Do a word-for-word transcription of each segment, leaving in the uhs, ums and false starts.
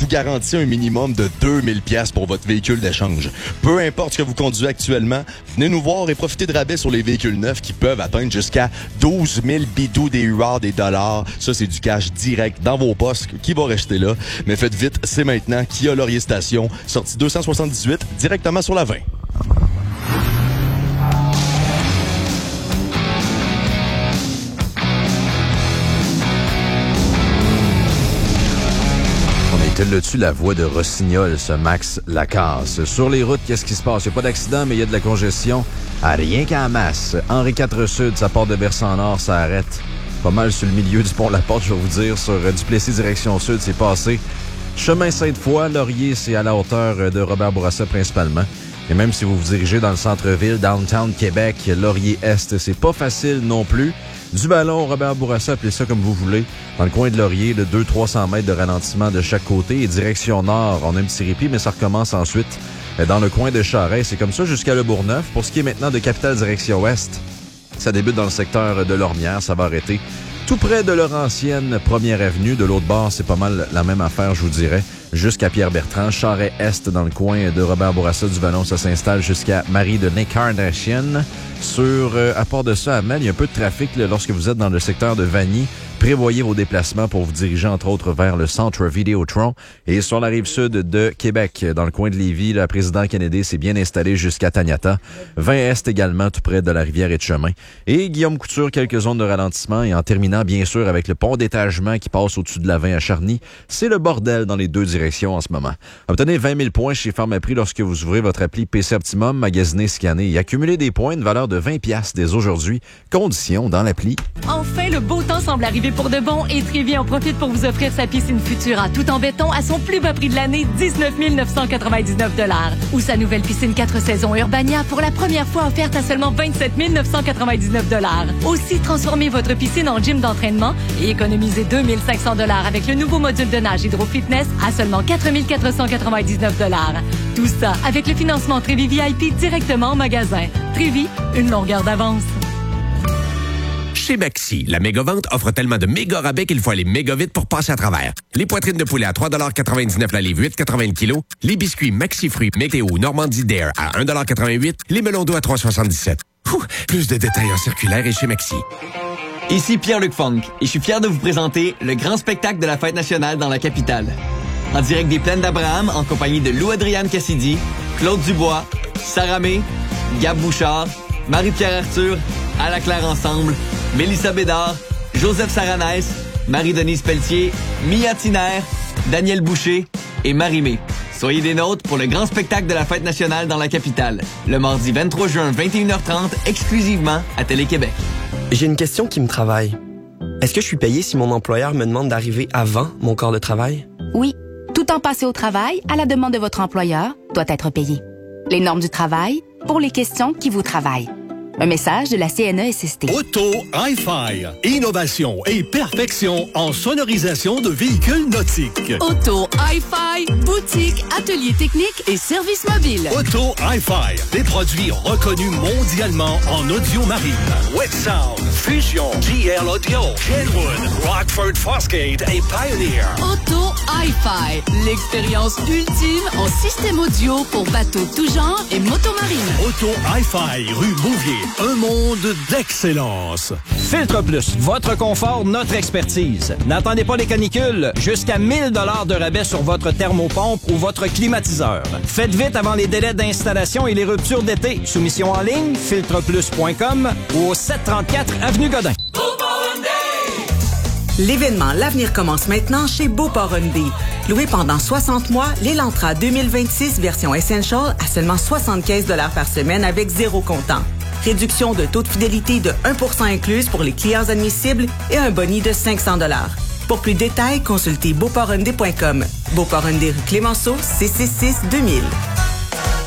vous garantit un minimum de deux mille dollars pour votre véhicule d'échange. Peu importe ce que vous conduisez actuellement, venez nous voir et profitez de rabais sur les véhicules neufs qui peuvent atteindre jusqu'à douze mille bidous, des U R, des dollars. Ça, c'est du cash direct dans vos postes qui va rester là. Mais faites vite, c'est maintenant. Kia Laurier Station, sortie deux cent soixante-dix-huit, directement sur la vingt. Là-dessus, la voix de Rossignol, ce Max Lacasse. Sur les routes, qu'est-ce qui se passe? Il n'y a pas d'accident, mais il y a de la congestion. À rien qu'en masse. Henri quatre Sud, ça part de Bercy-en-Nord, ça arrête. Pas mal sur le milieu du pont La Porte, je vais vous dire. Sur euh, Duplessis, direction sud, c'est passé. Chemin Sainte-Foy, Laurier, c'est à la hauteur de Robert Bourassa principalement. Et même si vous vous dirigez dans le centre-ville, downtown Québec, Laurier-Est, c'est pas facile non plus. Du ballon, Robert Bourassa, appelez ça comme vous voulez. Dans le coin de Laurier, de deux à trois cents mètres de ralentissement de chaque côté. Et direction nord, on a un petit répit, mais ça recommence ensuite dans le coin de Charest. C'est comme ça jusqu'à Le Bourgneuf. Pour ce qui est maintenant de Capitale direction ouest, ça débute dans le secteur de Lormière. Ça va arrêter tout près de Laurentienne, Première Avenue. De l'autre bord, c'est pas mal la même affaire, je vous dirais. Jusqu'à Pierre-Bertrand. Charest-Est, dans le coin de Robert Bourassa, du Vallon, ça s'installe jusqu'à Marie de l'Incarnation. Sur, euh, à part de ça, à Mel, il y a un peu de trafic là, lorsque vous êtes dans le secteur de Vanier. Prévoyez vos déplacements pour vous diriger, entre autres, vers le centre Vidéotron. Et sur la rive sud de Québec, dans le coin de Lévis, le président Kennedy s'est bien installé jusqu'à Taniata. vingt Est également, tout près de la rivière et de Chemin. Et Guillaume Couture, quelques zones de ralentissement. Et en terminant, bien sûr, avec le pont d'étagement qui passe au-dessus de la vingt à Charny. C'est le bordel dans les deux directions en ce moment. Obtenez vingt mille points chez Pharmaprix lorsque vous ouvrez votre appli P C Optimum, magasinez, scannez et accumulez des points, une valeur de vingt dollars dès aujourd'hui. Conditions dans l'appli. Enfin, le beau temps semble arriver pour de bon et Trévi en profite pour vous offrir sa piscine Futura tout en béton à son plus bas prix de l'année, dix-neuf mille neuf cent quatre-vingt-dix-neuf dollars. Ou sa nouvelle piscine quatre saisons Urbania pour la première fois offerte à seulement vingt-sept mille neuf cent quatre-vingt-dix-neuf dollars. Aussi, transformez votre piscine en gym d'entraînement et économisez deux mille cinq cents dollars avec le nouveau module de nage Hydro Fitness à seulement quatre mille quatre cent quatre-vingt-dix-neuf dollars. Tout ça avec le financement Trévi V I P directement en magasin. Trévi, une longueur d'avance. Chez Maxi, la méga-vente offre tellement de méga rabais qu'il faut aller méga vite pour passer à travers. Les poitrines de poulet à trois quatre-vingt-dix-neuf la livre, huit quatre-vingts le kilo. Les biscuits Maxi Fruits Météo Normandie Dare à un quatre-vingt-huit. Les melons d'eau à trois soixante-dix-sept. Ouh, plus de détails en circulaire et chez Maxi. Ici Pierre-Luc Funk et je suis fier de vous présenter le grand spectacle de la Fête nationale dans la capitale. En direct des Plaines d'Abraham, en compagnie de Lou-Adrienne Cassidy, Claude Dubois, Sarah May, Gab Bouchard, Marie-Pierre Arthur, À la Claire Ensemble, Mélissa Bédard, Joseph Saranès, Marie-Denise Pelletier, Mia Tiner, Daniel Boucher et Marie-Mé. Soyez des nôtres pour le grand spectacle de la Fête nationale dans la capitale, le mardi vingt-trois juin, vingt et une heures trente, exclusivement à Télé-Québec. J'ai une question qui me travaille. Est-ce que je suis payé si mon employeur me demande d'arriver avant mon corps de travail? Oui. Tout temps passé au travail, à la demande de votre employeur, doit être payé. Les normes du travail, pour les questions qui vous travaillent. Un message de la C N E S S T. Auto Hi-Fi. Innovation et perfection en sonorisation de véhicules nautiques. Auto Hi-Fi. Boutique, atelier technique et service mobile. Auto Hi-Fi. Des produits reconnus mondialement en audio marine. Wet Sound, Fusion, G L Audio, Kenwood, Rockford Fosgate et Pioneer. Auto Hi-Fi. L'expérience ultime en système audio pour bateaux tout genre et motomarine. Auto Hi-Fi, rue Bouvier. Un monde d'excellence. Filtre Plus, votre confort, notre expertise. N'attendez pas les canicules. Jusqu'à mille dollars de rabais sur votre thermopompe ou votre climatiseur. Faites vite avant les délais d'installation et les ruptures d'été. Soumission en ligne, filtre plus point com ou au sept cent trente-quatre avenue Godin. L'événement L'Avenir commence maintenant chez Beauport Hyundai. Loué pendant soixante mois, l'Elantra deux mille vingt-six version Essential à seulement soixante-quinze dollars par semaine avec zéro comptant. Réduction de taux de fidélité de un pour cent incluse pour les clients admissibles et un boni de cinq cents dollars. Pour plus de détails, consultez beauport hyundai point com. Beauport Hyundai rue Clémenceau, six cent soixante-six deux mille.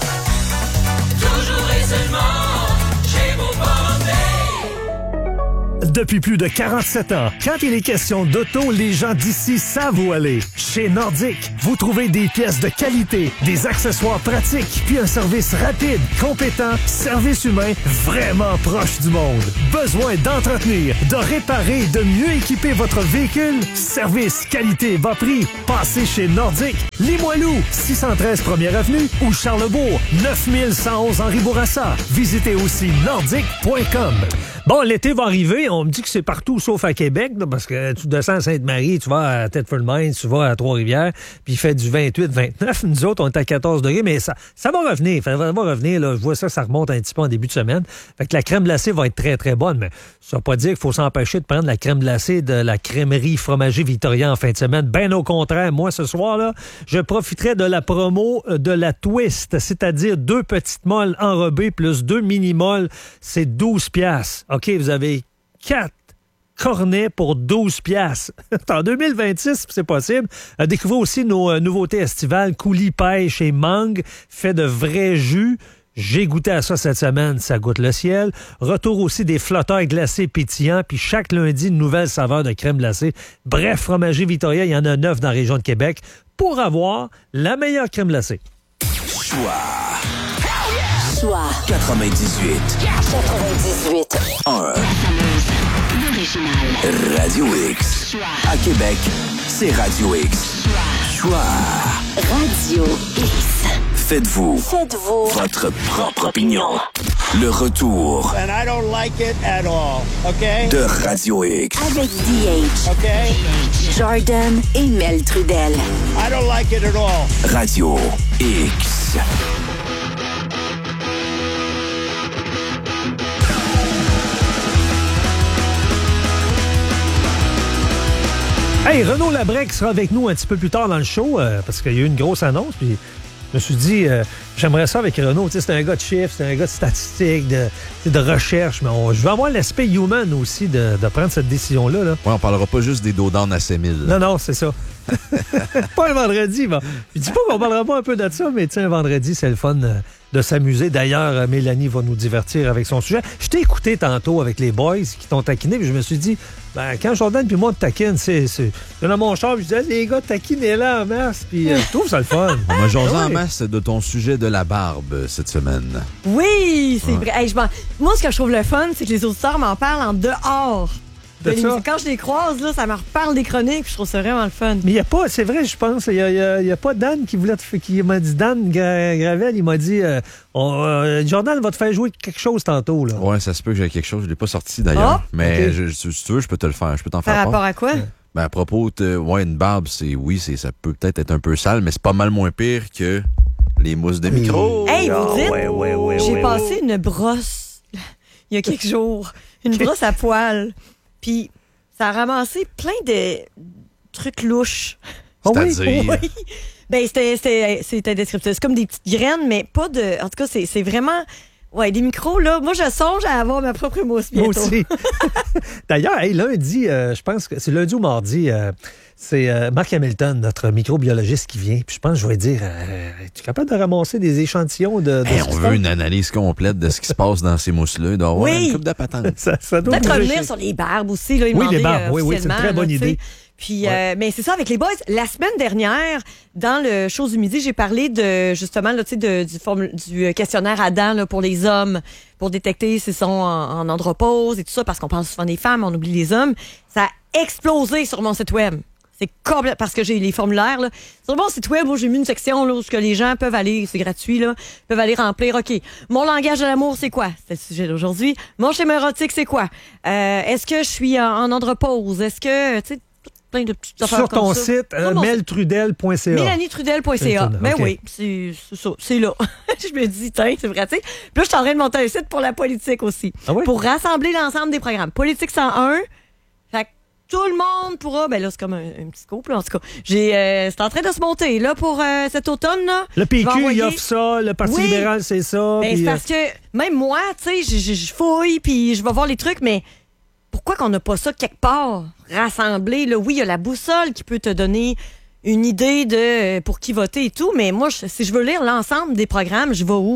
Toujours et seulement chez Beauport Hyundai. Depuis plus de quarante-sept ans, quand il est question d'auto, les gens d'ici savent où aller. Chez Nordic, vous trouvez des pièces de qualité, des accessoires pratiques, puis un service rapide, compétent, service humain vraiment proche du monde. Besoin d'entretenir, de réparer, de mieux équiper votre véhicule? Service, qualité, bas prix. Passez chez Nordic. Limoilou, six cent treize première avenue ou Charlebourg, neuf mille cent onze Henri Bourassa. Visitez aussi nordic point com. Bon, l'été va arriver. On me dit que c'est partout sauf à Québec, là, parce que tu descends à Sainte-Marie, tu vas à Thetford Mines, tu vas à Trois-Rivières, puis il fait du vingt-huit vingt-neuf. Nous autres, on est à quatorze degrés, mais ça, ça va revenir. Ça va revenir. Là. Je vois ça, ça remonte un petit peu en début de semaine. Fait que la crème glacée va être très, très bonne, mais ça veut pas dire qu'il faut s'empêcher de prendre la crème glacée de la crèmerie Fromager Victoria en fin de semaine. Ben au contraire, moi, ce soir, là, je profiterai de la promo de la Twist, c'est-à-dire deux petites molles enrobées plus deux mini-molles. C'est douze piastres. OK, vous avez quatre cornets pour douze piastres. En deux mille vingt-six, c'est possible. Euh, découvrez aussi nos euh, nouveautés estivales, coulis, pêche et mangue, fait de vrais jus. J'ai goûté à ça cette semaine, ça goûte le ciel. Retour aussi des flotteurs glacés pétillants, puis chaque lundi, une nouvelle saveur de crème glacée. Bref, Fromager Victoria, il y en a neuf dans la région de Québec pour avoir la meilleure crème glacée. Choix. Choix. quatre-vingt-dix-huit. quatre-vingt-dix-huit. un. L'original. Radio X. À Québec, c'est Radio X. Choix. Radio X. Faites-vous. Faites-vous. Votre propre opinion. Le retour. And I don't like it at all, okay? De Radio X. Avec D H. Okay? Jordan et Mel Trudel. I don't like it at all. Radio X. Hey, Renaud Labrec sera avec nous un petit peu plus tard dans le show, euh, parce qu'il y a eu une grosse annonce, puis je me suis dit, euh, j'aimerais ça avec Renaud. Tu sais, c'est un gars de chiffres, c'est un gars de statistiques, de, de recherche, mais on, je veux avoir l'aspect human aussi de, de prendre cette décision-là. Là. Ouais, on parlera pas juste des dos d'âne à sept mille. Non, non, c'est ça. Pas un vendredi. Bon. Je dis pas qu'on parlera pas un peu de ça, mais tu sais, un vendredi, c'est le fun euh, de s'amuser. D'ailleurs, euh, Mélanie va nous divertir avec son sujet. Je t'ai écouté tantôt avec les boys qui t'ont taquiné, puis je me suis dit, ben, quand Jordan puis moi te taquine, c'est. c'est... Dans mon char, je disais, les gars, taquinez-là en masse, puis euh, je trouve ça le fun. On m'a jasé ouais. en masse de ton sujet de la barbe cette semaine. Oui, c'est ouais. vrai. Hey, je moi, ce que je trouve le fun, c'est que les auditeurs m'en parlent en dehors. De ça? Quand je les croise, là, ça me reparle des chroniques, puis je trouve ça vraiment le fun. Mais il n'y a pas, c'est vrai, je pense, il n'y a, a, a pas Dan qui voulait te, qui m'a dit, Dan Gra- Gravel, il m'a dit, euh, on, euh, Jordan va te faire jouer quelque chose tantôt. Là. Ouais, ça se peut que j'ai quelque chose, je ne l'ai pas sorti d'ailleurs. Oh, mais okay. je, si tu veux, je peux te le faire, je peux t'en faire Par part. rapport à quoi? Ben, à propos de, ouais, une barbe, c'est, oui, c'est, ça peut peut-être être un peu sale, mais c'est pas mal moins pire que les mousses de micro. Hey, vous dites, ouais, ouais, ouais, j'ai ouais, passé ouais. une brosse il y a quelques jours. Une brosse à poil. Puis, ça a ramassé plein de trucs louches. Oh oui? C'est-à-dire? Oui. Ben, c'était, c'était, c'était descriptif. C'est comme des petites graines, mais pas de... En tout cas, c'est, c'est vraiment... Ouais, des micros, là. Moi, je songe à avoir ma propre mousse bientôt. Moi aussi. D'ailleurs, hey, lundi, euh, je pense que c'est lundi ou mardi, euh, c'est euh, Marc Hamilton, notre microbiologiste, qui vient. Puis je pense que je vais dire, euh, es-tu capable de ramasser des échantillons de... de hey, on veut une analyse complète de ce qui se passe dans ces mousses-là. Il doit y avoir oui. une coupe de patente. ça, ça doit Peut-être revenir chez... sur les barbes aussi. Là, oui, les barbes. euh, oui, oui, c'est une très bonne là, idée. Puis, ouais. euh, mais c'est ça, avec les boys, la semaine dernière, dans le show du midi, j'ai parlé de, justement, là, tu sais, de, du, formule, du questionnaire Adam, là, pour les hommes, pour détecter s'ils sont en, en andropause et tout ça, parce qu'on pense souvent des femmes, on oublie les hommes. Ça a explosé sur mon site web. C'est complètement, parce que j'ai les formulaires, là. Sur mon site web, où j'ai mis une section, là, où que les gens peuvent aller, c'est gratuit, là, peuvent aller remplir, OK, mon langage de l'amour, c'est quoi? C'est le sujet d'aujourd'hui. Mon schéma érotique, c'est quoi? Euh, est-ce que je suis en, en andropause? Est-ce que, tu sais, plein de petites affaires sur comme ton ça. site, euh, mel trudel point c a. mélanie trudel point c a. Ben okay. oui, c'est, c'est ça, c'est là. Je me dis, tiens, c'est vrai, tu sais. Puis là, je suis en train de monter un site pour la politique aussi. Ah oui? Pour rassembler l'ensemble des programmes. Politique cent un. Fait que tout le monde pourra, ben là, c'est comme un, un petit scoop, là, en tout cas. J'ai, euh, c'est en train de se monter, là, pour euh, cet automne, là. Le P Q, envoyer... il offre ça, le Parti oui. libéral, c'est ça. Ben, puis, c'est parce que, même moi, tu sais, je fouille, puis je vais voir les trucs, mais pourquoi qu'on n'a pas ça quelque part rassemblé? Là, oui, il y a la boussole qui peut te donner une idée de pour qui voter et tout, mais moi, je, si je veux lire l'ensemble des programmes, je vais où?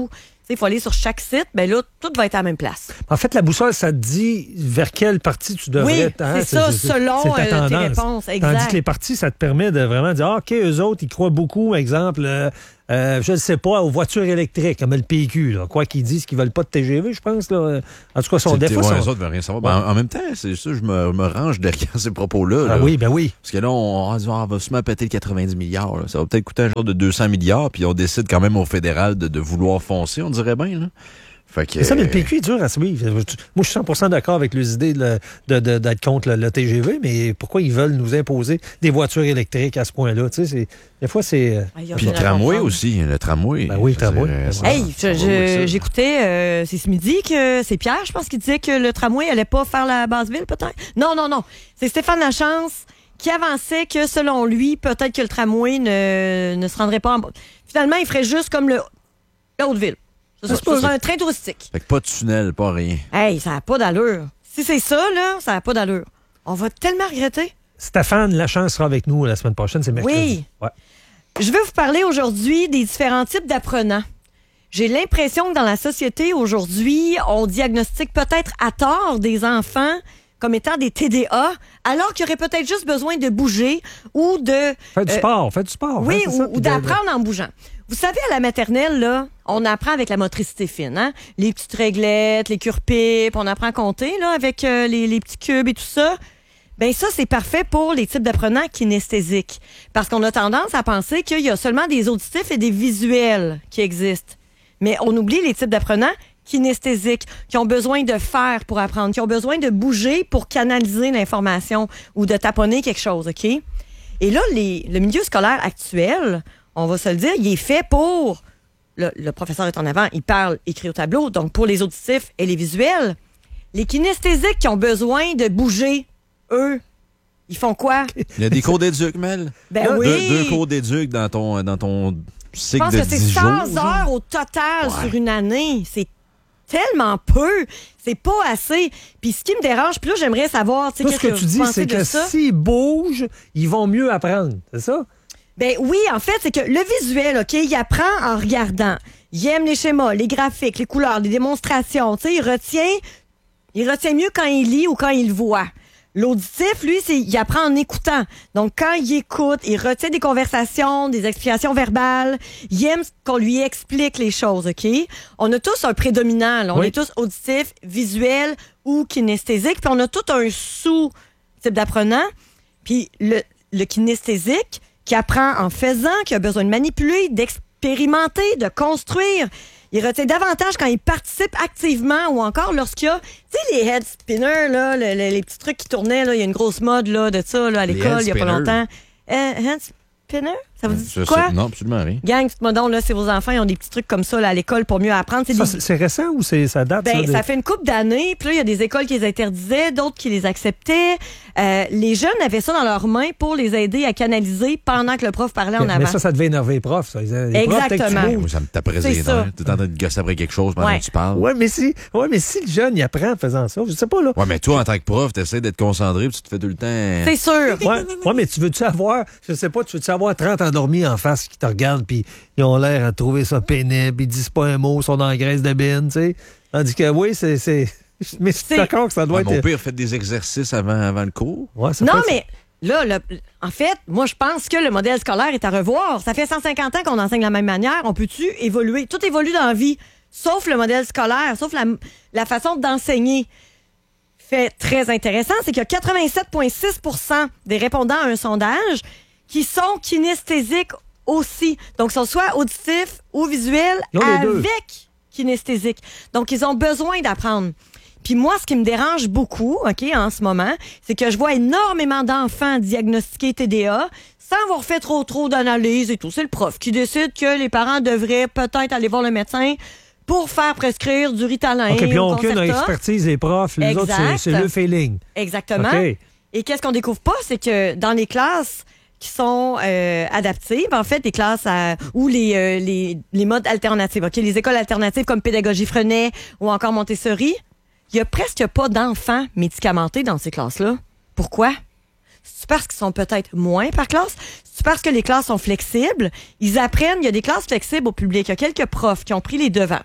il faut aller sur chaque site, ben là, tout va être à la même place. En fait, la boussole, ça te dit vers quelle partie tu devrais oui, être. Hein, c'est ça, c'est, selon c'est ta euh, tendance. tes réponses. Exact. Tandis que les parties, ça te permet de vraiment dire, ah, OK, eux autres, ils croient beaucoup, exemple, euh, euh, je ne sais pas, aux voitures électriques, comme le P Q, là. Quoi qu'ils disent qu'ils veulent pas de T G V, je pense. Là. En tout cas, son défaut. Ouais, son... les autres veulent rien savoir. Ouais. Ben, en, en même temps, c'est ça, je me, me range derrière ces propos-là. Ah là. oui, ben oui. Parce que là, on, on, on va se mettre péter le quatre-vingt-dix milliards. Là. Ça va peut-être coûter un genre de deux cents milliards, puis on décide quand même au fédéral de, de vouloir foncer, on dirait bien, là. Fait que, c'est ça, mais le P Q est dur à suivre. Moi, je suis cent pour cent d'accord avec les idées de, de, de, d'être contre le, le T G V, mais pourquoi ils veulent nous imposer des voitures électriques à ce point-là? Tu sais, c'est, des fois, c'est... Puis le tramway aussi, le tramway. Ben oui, le tramway. C'est, hey, je, je, j'écoutais, euh, c'est ce midi que c'est Pierre, je pense, qui disait que le tramway allait pas faire la Basse-Ville, peut-être? Non, non, non. C'est Stéphane Lachance qui avançait que, selon lui, peut-être que le tramway ne, ne se rendrait pas en... Finalement, il ferait juste comme le, la Haute-Ville. Ce sera un train touristique. Fait que pas de tunnel, pas rien. Hey, ça n'a pas d'allure. Si c'est ça, là, ça n'a pas d'allure. On va tellement regretter. Stéphane Lachance sera avec nous la semaine prochaine, c'est mercredi. Oui. Ouais. Je vais vous parler aujourd'hui des différents types d'apprenants. J'ai l'impression que dans la société aujourd'hui, on diagnostique peut-être à tort des enfants comme étant des T D A, alors qu'il y aurait peut-être juste besoin de bouger ou de... Faire du euh, sport, faire du sport. Oui, hein, ou, ça, ou d'apprendre de... en bougeant. Vous savez, à la maternelle, là, on apprend avec la motricité fine, hein? Les petites réglettes, les cure-pipes, on apprend à compter, là, avec euh, les, les petits cubes et tout ça. Ben ça, c'est parfait pour les types d'apprenants kinesthésiques. Parce qu'on a tendance à penser qu'il y a seulement des auditifs et des visuels qui existent. Mais on oublie les types d'apprenants kinesthésiques, qui ont besoin de faire pour apprendre, qui ont besoin de bouger pour canaliser l'information ou de taponner quelque chose, OK? Et là, les, le milieu scolaire actuel, on va se le dire, il est fait pour... Le, le professeur est en avant, il parle, écrit au tableau, donc pour les auditifs et les visuels. Les kinesthésiques qui ont besoin de bouger, eux, ils font quoi? Il y a des cours d'éduc, Mel. Ben deux, oui! Deux cours d'éduc dans ton, dans ton cycle de dix jours. Je pense que c'est cent heures au total ouais. sur une année. C'est tellement peu. C'est pas assez. Puis ce qui me dérange, puis là, j'aimerais savoir... Tout ce que, que tu dis, c'est que s'ils bougent, ils vont mieux apprendre. C'est ça? Ben oui, en fait, c'est que le visuel, OK, il apprend en regardant. Il aime les schémas, les graphiques, les couleurs, les démonstrations. Tu sais, il retient, il retient mieux quand il lit ou quand il voit. L'auditif, lui, c'est, il apprend en écoutant. Donc, quand il écoute, il retient des conversations, des explications verbales. Il aime qu'on lui explique les choses, OK? On a tous un prédominant, là. On oui. est tous auditifs, visuels ou kinesthésiques. Puis on a tout un sous-type d'apprenant. Puis le, le kinesthésique, qui apprend en faisant, qui a besoin de manipuler, d'expérimenter, de construire. Il retient davantage quand il participe activement ou encore lorsqu'il y a, tu sais, les head spinners, là, le, le, les petits trucs qui tournaient, là, il y a une grosse mode là, de ça là, à l'école il y a pas longtemps. Euh, head spinner? Ça vous dit quoi? Non, absolument rien. Gang, dites-moi donc, là, c'est vos enfants, ils ont des petits trucs comme ça là, à l'école pour mieux apprendre. C'est, ça, des... c'est récent ou c'est, ça date? Ben, ça, de... ça fait une couple d'années. Puis là, il y a des écoles qui les interdisaient, d'autres qui les acceptaient. Euh, les jeunes avaient ça dans leurs mains pour les aider à canaliser pendant que le prof parlait en avant. Mais ça, ça devait énerver les profs. Ça. Les Exactement. Profs, oui, ça me taperait les dents. Tu es en train de gosser après quelque chose pendant ouais. que tu parles. Oui, mais si, ouais, mais si le jeune, il apprend en faisant ça, je sais pas, là. Oui, mais toi, en tant que prof, tu essaies d'être concentré puis tu te fais tout le temps... C'est sûr. Oui, ouais, mais tu veux-tu avoir, je sais pas, tu veux-tu avoir trente endormis en face qui te regardent puis ils ont l'air à trouver ça pénible, ils disent pas un mot, ils sont dans la graisse de bine, tu sais. Tandis que oui, c'est... c'est... Mais je suis d'accord que ça doit ouais, être... Mon père fait des exercices avant, avant le cours. Ouais, ça non, fait... mais là, le, en fait, moi, je pense que le modèle scolaire est à revoir. Ça fait cent cinquante ans qu'on enseigne de la même manière. On peut-tu évoluer? Tout évolue dans la vie, sauf le modèle scolaire, sauf la, la façon d'enseigner. Fait très intéressant, c'est qu'il y a quatre-vingt-sept virgule six pour cent des répondants à un sondage qui sont kinesthésiques aussi. Donc, ils sont soit auditifs ou visuels avec kinesthésiques. Donc, ils ont besoin d'apprendre. Puis moi, ce qui me dérange beaucoup, OK, en ce moment, c'est que je vois énormément d'enfants diagnostiqués T D A sans avoir fait trop, trop d'analyse et tout. C'est le prof qui décide que les parents devraient peut-être aller voir le médecin pour faire prescrire du Ritalin. OK, puis ils n'ont aucune expertise, les profs. Les exact. autres, c'est, c'est le feeling. Exactement. Okay. Et qu'est-ce qu'on découvre pas, c'est que dans les classes qui sont euh, adaptives, en fait, les classes à, ou les, euh, les, les modes alternatifs, OK, les écoles alternatives comme Pédagogie Freinet ou encore Montessori, il y a presque pas d'enfants médicamentés dans ces classes-là. Pourquoi? C'est parce qu'ils sont peut-être moins par classe? C'est parce que les classes sont flexibles? Ils apprennent, il y a des classes flexibles au public. Il y a quelques profs qui ont pris les devants.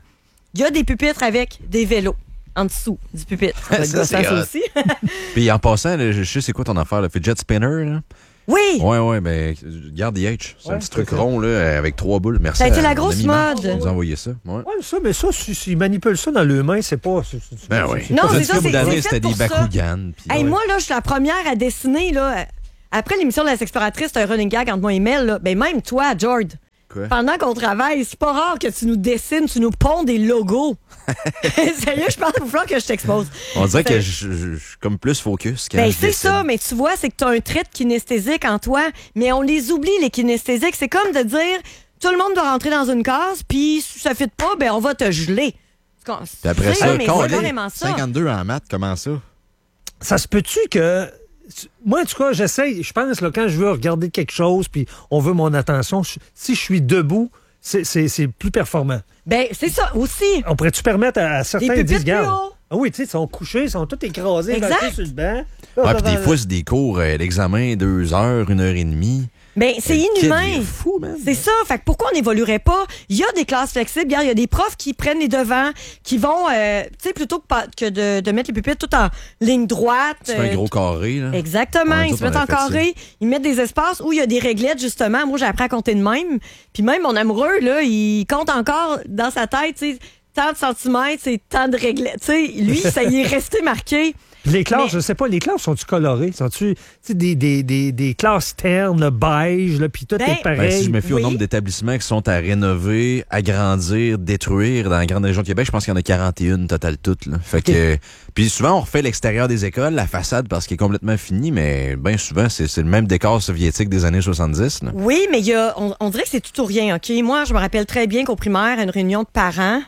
il y a des pupitres avec des vélos en dessous du pupitre. Ça, Ça, c'est ça hot. aussi. Puis en passant, là, je sais c'est quoi ton affaire, le fidget spinner, là? Oui! Ouais, ouais, mais garde the H. C'est Ouais, un petit truc c'est ça. rond, là, avec trois boules. Merci. Ça a été à la mon grosse ami Marc mode. qui nous a envoyé ça. Ouais. Ouais, ça, mais ça, si- s'ils manipulent ça dans leurs mains, c'est pas. c'est- c'est- Ben c'est- oui. c'est Non, pas- c'est ça, Cette c'est- d'année, c'est fait c'était des pour ça. Bakugan. puis- Hey, ouais. moi, là, je suis la première à dessiner, là. Après l'émission de la Sexploratrice, c'est un running gag entre moi et Mel, là. Ben, même toi, George. Quoi? Pendant qu'on travaille, c'est pas rare que tu nous dessines, tu nous ponds des logos. Sérieux, je pense qu'il va falloir que je t'expose. On dirait C'est- que je je- je suis comme plus focus. Quand Ben, je c'est dessine. ça, mais tu vois, c'est que tu as un trait de kinesthésique en toi, mais on les oublie, les kinesthésiques. C'est comme de dire, tout le monde doit rentrer dans une case, puis si ça ne fit pas, ben, on va te geler. Puis après Tu sais, ça, mais quand c'est carrément ça. cinquante-deux en maths, comment ça? Ça se peut-tu que. Moi, en tout cas, j'essaye. Je pense, là, quand je veux regarder quelque chose, puis on veut mon attention, je- si je suis debout, c'est- c'est c'est plus performant. Ben, c'est ça aussi. On pourrait-tu permettre à, à certains Des de dire, pupitres plus regarde, hauts. ah oui, tu sais, ils sont couchés, ils sont tous écrasés, Exact. vachés sur le banc. Ouais, puis des fois, c'est des cours euh, d'examen, deux heures, une heure et demie. Ben, c'est Le kid, inhumain. il est fou, man. C'est ça. Fait que pourquoi on n'évoluerait pas? Il y a des classes flexibles. Regarde, il y a des profs qui prennent les devants, qui vont, euh, tu sais, plutôt que, pas- que de, de mettre les pupitres tout en ligne droite. C'est un euh, gros carré, là. Exactement. Ouais, Ils nous se autres, mettent on en avait fait ça. carré, ils mettent des espaces où il y a des réglettes, justement. Moi, j'ai appris à compter de même. Puis même mon amoureux, là, il compte encore dans sa tête, tu sais, tant de centimètres, c'est tant de réglettes. Tu sais, lui, ça y est resté marqué. Puis les classes, Mais- je sais pas, les classes sont-tu colorées? Sont-tu tu sais, des, des, des, des classes ternes, beige, là, puis tout Ben, est pareil? Ben, si je me fie Oui. au nombre d'établissements qui sont à rénover, agrandir, détruire dans la grande région de Québec, je pense qu'il y en a quarante et un total toutes. Là. Fait que, puis souvent, on refait l'extérieur des écoles, la façade, parce qu'il est complètement fini, mais bien souvent, c'est c'est le même décor soviétique des années soixante-dix. Là. Oui, mais il y a, on, on dirait que c'est tout ou rien, OK? Moi, je me rappelle très bien qu'au primaire, à une réunion de parents,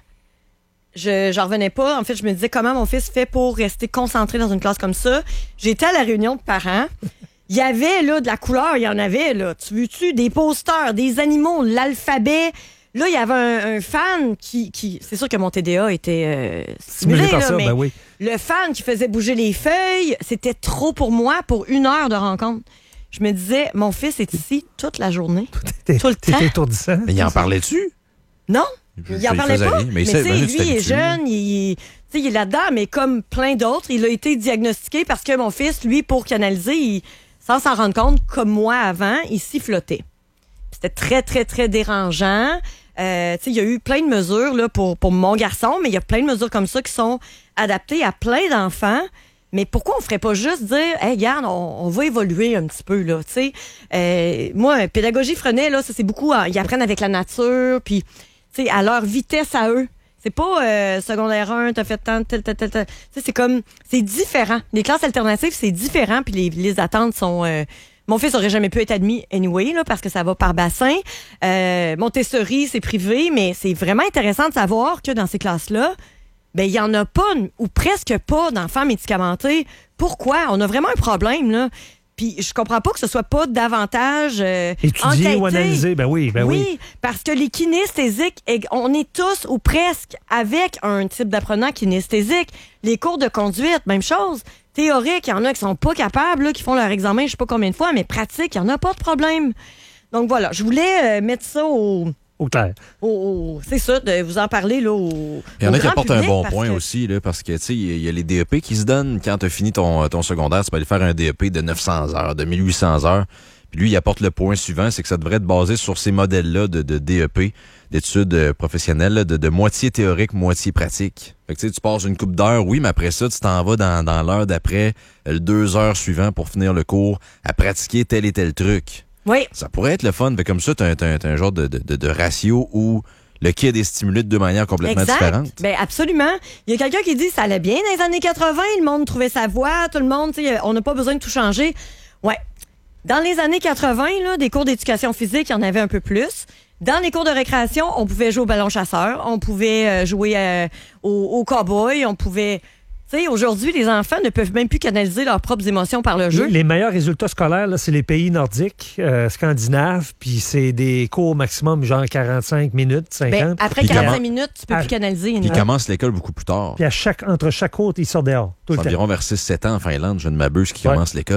je j'en revenais pas. En fait, je me disais comment mon fils fait pour rester concentré dans une classe comme ça. J'étais à la réunion de parents. Il y avait, là, de la couleur, il y en avait, là. Tu veux-tu? Des posters, des animaux, l'alphabet. Là, il y avait un, un fan qui, qui... C'est sûr que mon T D A était euh, stimulé, Stimulé par là, ça, mais ben oui. le fan qui faisait bouger les feuilles, c'était trop pour moi pour une heure de rencontre. Je me disais, mon fils est ici toute la journée. T'es Tout le temps. t'es étourdissant. Mais il en parlait-tu? Non, Je- il en il parlait faisait pas. rien, mais Mais il tu sait- sais, imagine, lui, tu il est t'habitues. jeune, il, tu sais, il est là-dedans, mais comme plein d'autres, il a été diagnostiqué parce que mon fils, lui, pour canaliser, il- sans s'en rendre compte, comme moi avant, il sifflotait. C'était très, très, très dérangeant. Euh, tu sais, il y a eu plein de mesures là, pour, pour mon garçon, mais il y a plein de mesures comme ça qui sont adaptées à plein d'enfants. Mais pourquoi on ferait pas juste dire, hey, regarde, on, on va évoluer un petit peu, là, tu sais. Euh, moi, pédagogie Freinet, là, ça, c'est beaucoup, hein, ils apprennent avec la nature, puis, tu sais, à leur vitesse à eux. C'est pas euh, secondaire un, t'as fait tant, tel, tel, tel, tel. Tu sais, c'est comme, c'est différent. Les classes alternatives, c'est différent, puis les, les attentes sont... euh, mon fils aurait jamais pu être admis anyway, là, parce que ça va par bassin. Euh, Montessori, c'est privé, mais c'est vraiment intéressant de savoir que dans ces classes-là, ben il y en a pas, ou presque pas, d'enfants médicamentés. Pourquoi? On a vraiment un problème, là. Puis je comprends pas que ce soit pas davantage euh, Étudier enquêté. ou analyser, ben oui, ben oui. Oui, parce que les kinesthésiques, eh, on est tous ou presque avec un type d'apprenant kinesthésique. Les cours de conduite, même chose. Théorique, il y en a qui sont pas capables, là, qui font leur examen je sais pas combien de fois, mais pratique, il y en a pas de problème. Donc voilà, je voulais euh, mettre ça au... Au clair. au- au- c'est ça, de vous en parler là, au Il y en au a qui grand apportent un public, bon parce point que- aussi, là, parce que, tu sais, il y a les D E P qui se donnent quand tu as fini ton, ton secondaire. Tu peux aller faire un D E P de neuf cents heures, de mille huit cents heures. Puis lui, il apporte le point suivant, c'est que ça devrait être basé sur ces modèles-là de, de D E P, d'études euh, professionnelles, là, de, de moitié théorique, moitié pratique. Fait que tu sais, tu passes une coupe d'heures, oui, mais après ça, tu t'en vas dans, dans l'heure d'après, euh, deux heures suivantes pour finir le cours, à pratiquer tel et tel truc. Oui. Ça pourrait être le fun. Fait comme ça, tu as, un genre de, de, de, de ratio où le kid est stimulé de deux manières complètement Exact. différentes. Ben absolument. Il y a quelqu'un qui dit ça allait bien dans les années quatre-vingt, le monde trouvait sa voie, tout le monde, tu sais, on n'a pas besoin de tout changer. Ouais. Dans les années quatre-vingt, là, des cours d'éducation physique, il y en avait un peu plus. Dans les cours de récréation, on pouvait jouer au ballon chasseur, on pouvait euh, jouer euh, au, au cow-boy, on pouvait... Tu sais, aujourd'hui, les enfants ne peuvent même plus canaliser leurs propres émotions par le jeu. Les meilleurs résultats scolaires, là, c'est les pays nordiques, euh, scandinaves, puis c'est des cours maximum genre quarante-cinq minutes, cinquante. Ben, après Puis quarante-cinq comment- minutes, tu peux Ah. plus canaliser. Puis il non? commence l'école beaucoup plus tard. Puis à chaque, entre chaque cours, ils sortent dehors, tout C'est le temps. environ vers six sept ans en Finlande, je ne m'abuse, qui Ouais. commence l'école.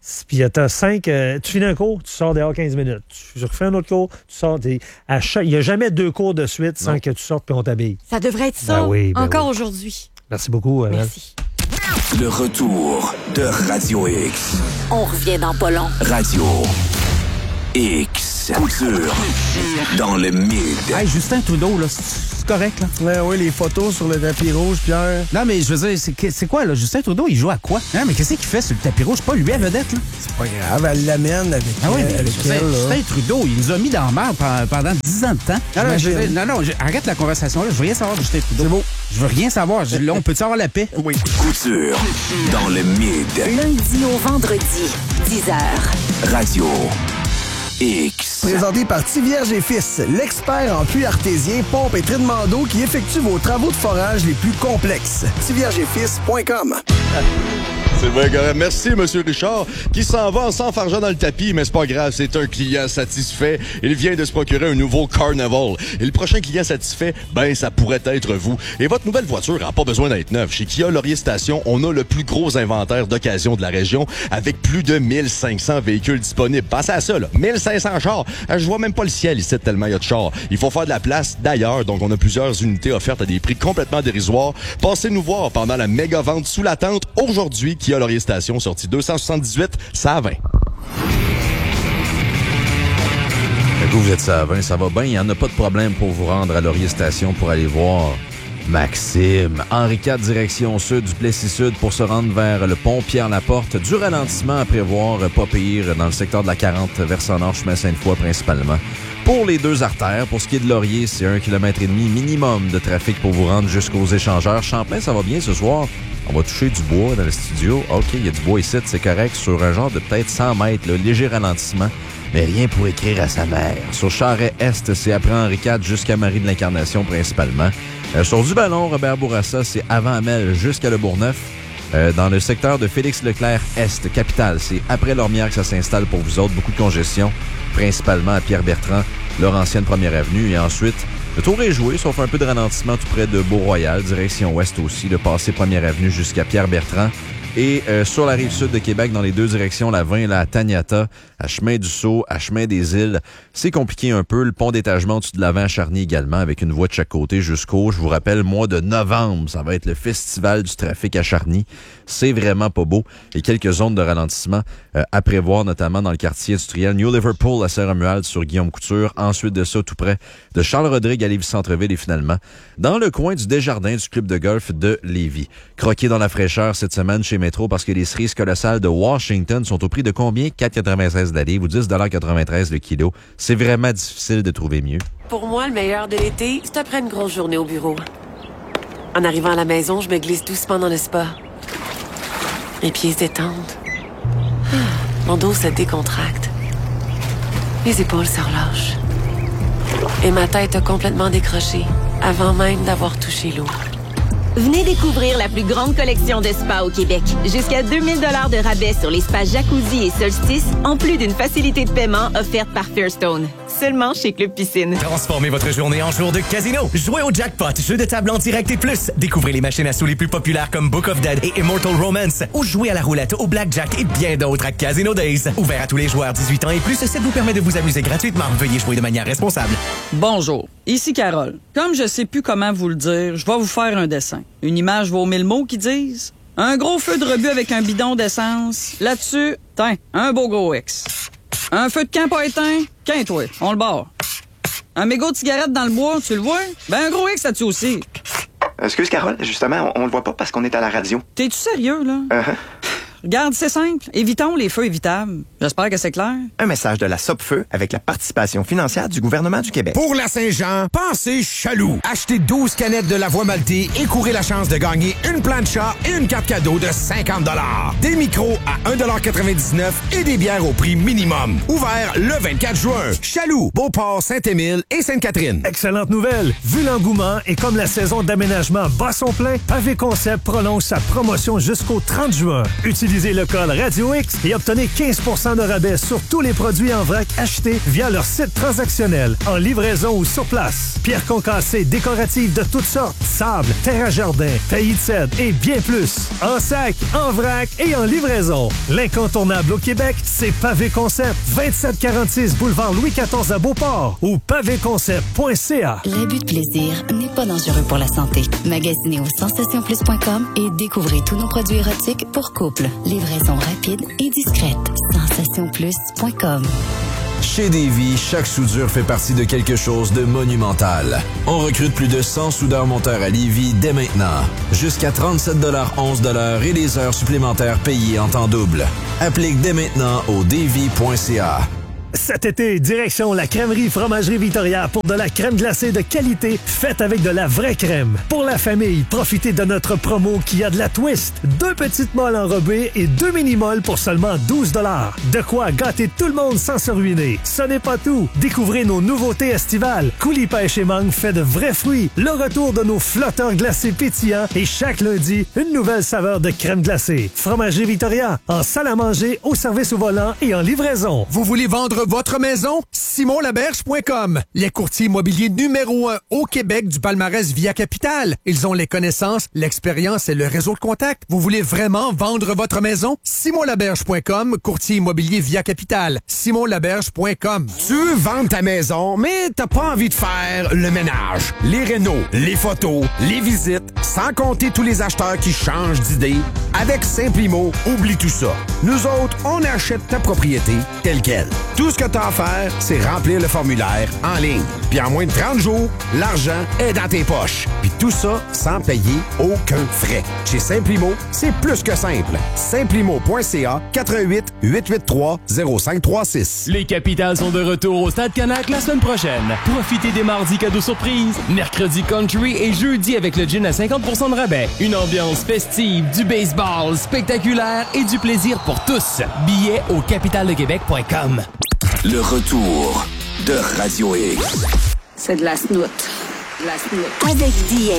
Puis t'as cinq... Euh, tu finis un cours, tu sors dehors quinze minutes. Tu refais un autre cours, tu sors... À chaque, il n'y a jamais deux cours de suite sans non. que tu sortes puis on t'habille. Ça devrait être ça, ben oui, ben encore oui. aujourd'hui. Merci beaucoup. Merci. Le retour de Radio X. On revient dans pas long. Radio X. Couture. Dans le mid. Hey, Justin Trudeau, là, c'est correct, là? Ouais, oui, les photos sur le tapis rouge, Pierre. Non, mais je veux dire, c'est, c'est quoi, là? Justin Trudeau, il joue à quoi? Non, mais qu'est-ce qu'il fait sur le tapis rouge? C'est pas lui à vedette, là? C'est pas grave, elle l'amène avec, ah oui, elle, avec Justin, elle, là. Justin Trudeau, il nous a mis dans la merde pendant dix ans de temps. Non, non, je, non, non je, arrête la conversation, là. Je veux rien savoir de Justin Trudeau. C'est beau. Je veux rien savoir. Je, là, on peut-tu avoir la paix? Oui. Couture. Dans le mid. Lundi au vendredi, dix heures. Radio X. Présenté par Tivierge et Fils, l'expert en puits artésien, pompe et traitement d'eau qui effectue vos travaux de forage les plus complexes. tivierge et fils point com. C'est vrai, correct. Merci, M. Richard, qui s'en va en s'enfargeant dans le tapis, mais c'est pas grave, c'est un client satisfait. Il vient de se procurer un nouveau Carnival. Et le prochain client satisfait, ben, ça pourrait être vous. Et votre nouvelle voiture n'a pas besoin d'être neuve. Chez Kia Laurier Station, on a le plus gros inventaire d'occasion de la région, avec plus de mille cinq cents véhicules disponibles. Pensez à ça, là. mille cinq cents chars. Je vois même pas le ciel ici, tellement il y a de chars. Il faut faire de la place d'ailleurs, donc on a plusieurs unités offertes à des prix complètement dérisoires. Passez nous voir pendant la méga vente sous la tente aujourd'hui, Kia Laurier Station, sortie deux cent soixante-dix-huit, ça à vingt. Vous, vous êtes ça à vingt, ça va bien. Il n'y en a pas de problème pour vous rendre à Laurier Station pour aller voir Maxime. Henri quatre, direction sud, du Plessis-Sud pour se rendre vers le pont Pierre-Laporte. Du ralentissement à prévoir, pas pire, dans le secteur de la quarante, versant nord, chemin Sainte-Foy principalement. Pour les deux artères, pour ce qui est de Laurier, c'est un kilomètre et demi minimum de trafic pour vous rendre jusqu'aux échangeurs. Champlain, ça va bien ce soir. On va toucher du bois dans le studio. OK, il y a du bois ici, c'est correct. Sur un genre de peut-être cent mètres, là, léger ralentissement, mais rien pour écrire à sa mère. Sur Charest-Est, c'est après Henri quatre jusqu'à Marie de l'Incarnation principalement. Euh, sur du ballon, Robert Bourassa, c'est avant Amel jusqu'à Le Bourgneuf. Euh, dans le secteur de Félix-Leclerc-Est, capitale, c'est après Lormière que ça s'installe pour vous autres. Beaucoup de congestion, principalement à Pierre-Bertrand, Laurentienne première avenue. Et ensuite, le tour est joué, sauf un peu de ralentissement tout près de Beau-Royal, direction ouest aussi, le passé première avenue jusqu'à Pierre-Bertrand. Et euh, sur la rive sud de Québec, dans les deux directions, la vingt et la Taniata, à Chemin du Sceau, à Chemin des Îles, c'est compliqué un peu. Le pont d'étagement au-dessus de l'avant à Charny également, avec une voie de chaque côté jusqu'au, je vous rappelle, mois de novembre. Ça va être le festival du trafic à Charny. C'est vraiment pas beau. Et quelques zones de ralentissement euh, à prévoir, notamment dans le quartier industriel New Liverpool à Saint-Romuald sur Guillaume Couture. Ensuite de ça, tout près de Charles-Rodrigue à Lévis-Centreville et finalement, dans le coin du Desjardins du club de golf de Lévis. Croqué dans la fraîcheur cette semaine chez Métro parce que les cerises colossales de Washington sont au prix de combien? quatre quatre-vingt-seize la livre ou dix quatre-vingt-treize le kilo. C'est vraiment difficile de trouver mieux. Pour moi, le meilleur de l'été, c'est après une grosse journée au bureau. En arrivant à la maison, je me glisse doucement dans le spa. Mes pieds se détendent. Mon dos se décontracte. Les épaules se relâchent. Et ma tête a complètement décroché avant même d'avoir touché l'eau. Venez découvrir la plus grande collection de spas au Québec. Jusqu'à deux mille dollars de rabais sur les spas Jacuzzi et Solstice, en plus d'une facilité de paiement offerte par Fairstone. Seulement chez Club Piscine. Transformez votre journée en jour de casino. Jouez au jackpot, jeu de table en direct et plus. Découvrez les machines à sous les plus populaires comme Book of Dead et Immortal Romance. Ou jouez à la roulette, au blackjack et bien d'autres à Casino Days. Ouvert à tous les joueurs dix-huit ans et plus, ça vous permet de vous amuser gratuitement. Veuillez jouer de manière responsable. Bonjour, ici Carole. Comme je sais plus comment vous le dire, je vais vous faire un dessin. Une image vaut mille mots qui disent un gros feu de rebut avec un bidon d'essence. Là-dessus, tiens, un beau gros X. Un feu de camp pas éteint, quinte-toi, on le barre. Un mégot de cigarette dans le bois, tu le vois? Ben un gros X là-dessus aussi. Excuse Carole, justement, on, on le voit pas parce qu'on est à la radio. T'es-tu sérieux, là? Uh-huh. Regarde, c'est simple. Évitons les feux évitables. J'espère que c'est clair. Un message de la Sopfeu avec la participation financière du gouvernement du Québec. Pour la Saint-Jean, pensez Chaloux. Achetez douze canettes de la voie maltée et courez la chance de gagner une plancha et une carte cadeau de cinquante dollars. Des micros à un dollar quatre-vingt-dix-neuf et des bières au prix minimum. Ouvert le vingt-quatre juin. Chaloux, Beauport, Saint-Émile et Sainte-Catherine. Excellente nouvelle. Vu l'engouement et comme la saison d'aménagement bat son plein, Pavé Concept prolonge sa promotion jusqu'au trente juin. Utilisez Utilisez le code Radio X et obtenez quinze pour cent de rabais sur tous les produits en vrac achetés via leur site transactionnel, en livraison ou sur place. Pierre concassée décorative de toutes sortes, sable, terre à jardin, taillis de cèdre et bien plus. En sac, en vrac et en livraison. L'incontournable au Québec, c'est Pavé Concept. vingt-sept quarante-six boulevard Louis quatorze à Beauport ou pavé concept point c a. L'abus de plaisir n'est pas dangereux pour la santé. Magasinez au sensation plus point com et découvrez tous nos produits érotiques pour couple. Livraison rapide et discrète. sensation plus point com. Chez Davy, chaque soudure fait partie de quelque chose de monumental. On recrute plus de cent soudeurs-monteurs à Lévis dès maintenant. Jusqu'à trente-sept dollars onze de l'heure et des heures supplémentaires payées en temps double. Applique dès maintenant au davy point c a. Cet été, direction la crèmerie Fromagerie Victoria pour de la crème glacée de qualité faite avec de la vraie crème. Pour la famille, profitez de notre promo qui a de la twist. Deux petites molles enrobées et deux mini-molles pour seulement douze dollars. De quoi gâter tout le monde sans se ruiner. Ce n'est pas tout. Découvrez nos nouveautés estivales. Coulis pêche et mangue fait de vrais fruits. Le retour de nos flotteurs glacés pétillants et chaque lundi, une nouvelle saveur de crème glacée. Fromagerie Victoria, en salle à manger, au service au volant et en livraison. Vous voulez vendre votre maison? simon laberge point com. Les courtiers immobiliers numéro un au Québec du palmarès Via Capital. Ils ont les connaissances, l'expérience et le réseau de contacts. Vous voulez vraiment vendre votre maison? simon laberge point com, courtier immobilier Via Capital. simon laberge point com. Tu veux vendre ta maison, mais t'as pas envie de faire le ménage, les rénaux, les photos, les visites, sans compter tous les acheteurs qui changent d'idée. Avec Simplimo, oublie tout ça. Nous autres, on achète ta propriété telle quelle. Tout ce que tu as à faire, c'est remplir le formulaire en ligne. Puis en moins de trente jours, l'argent est dans tes poches. Puis tout ça sans payer aucun frais. Chez Simplimo, c'est plus que simple. simplimo point c a, quatre un huit, huit huit trois, zéro cinq trois six. Les Capitals sont de retour au Stade Canac la semaine prochaine. Profitez des mardis cadeaux surprises, mercredi country et jeudi avec le gin à cinquante pour cent de rabais. Une ambiance festive, du baseball spectaculaire et du plaisir pour tous. Billets au capital de québec point com. Le retour de Radio X. C'est de la snoot. La snoot. Avec D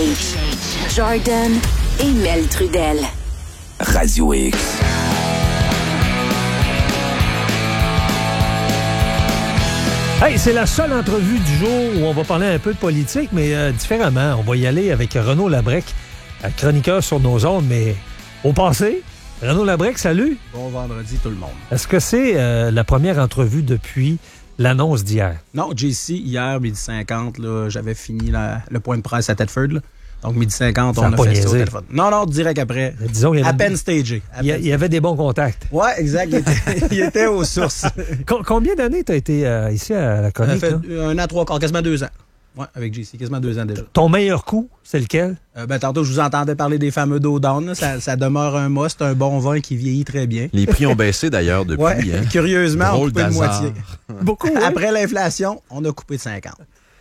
H, Jordan et Mel Trudel. Radio X. Hey, c'est la seule entrevue du jour où on va parler un peu de politique, mais euh, différemment. On va y aller avec Renaud Labrec, chroniqueur sur nos ondes, mais au passé. Renaud Labrec, salut. Bon vendredi tout le monde. Est-ce que c'est euh, la première entrevue depuis l'annonce d'hier? Non, J C, hier, midi cinquante, là, j'avais fini la, le point de presse à Thetford. Là. Donc, midi cinquante, on a fait ça au téléphone. Non, non, direct après. Disons, il y avait à peine des... stagé. Il y, y avait des bons contacts. Oui, exact. Il était, il était aux sources. Com- combien d'années tu as été euh, ici à la chronique? Ça fait un an, trois quarts, quasiment deux ans. Oui, avec J C, quasiment deux ans déjà. Ton meilleur coup, c'est lequel? Euh, ben, tantôt, je vous entendais parler des fameux Dowdown. Ça, ça demeure un must, un bon vin qui vieillit très bien. Les prix ont baissé d'ailleurs depuis. Ouais, hein? Curieusement, Drôle on a coupé de d'hasard. moitié. Beaucoup. Oui. Après l'inflation, on a coupé de cinquante.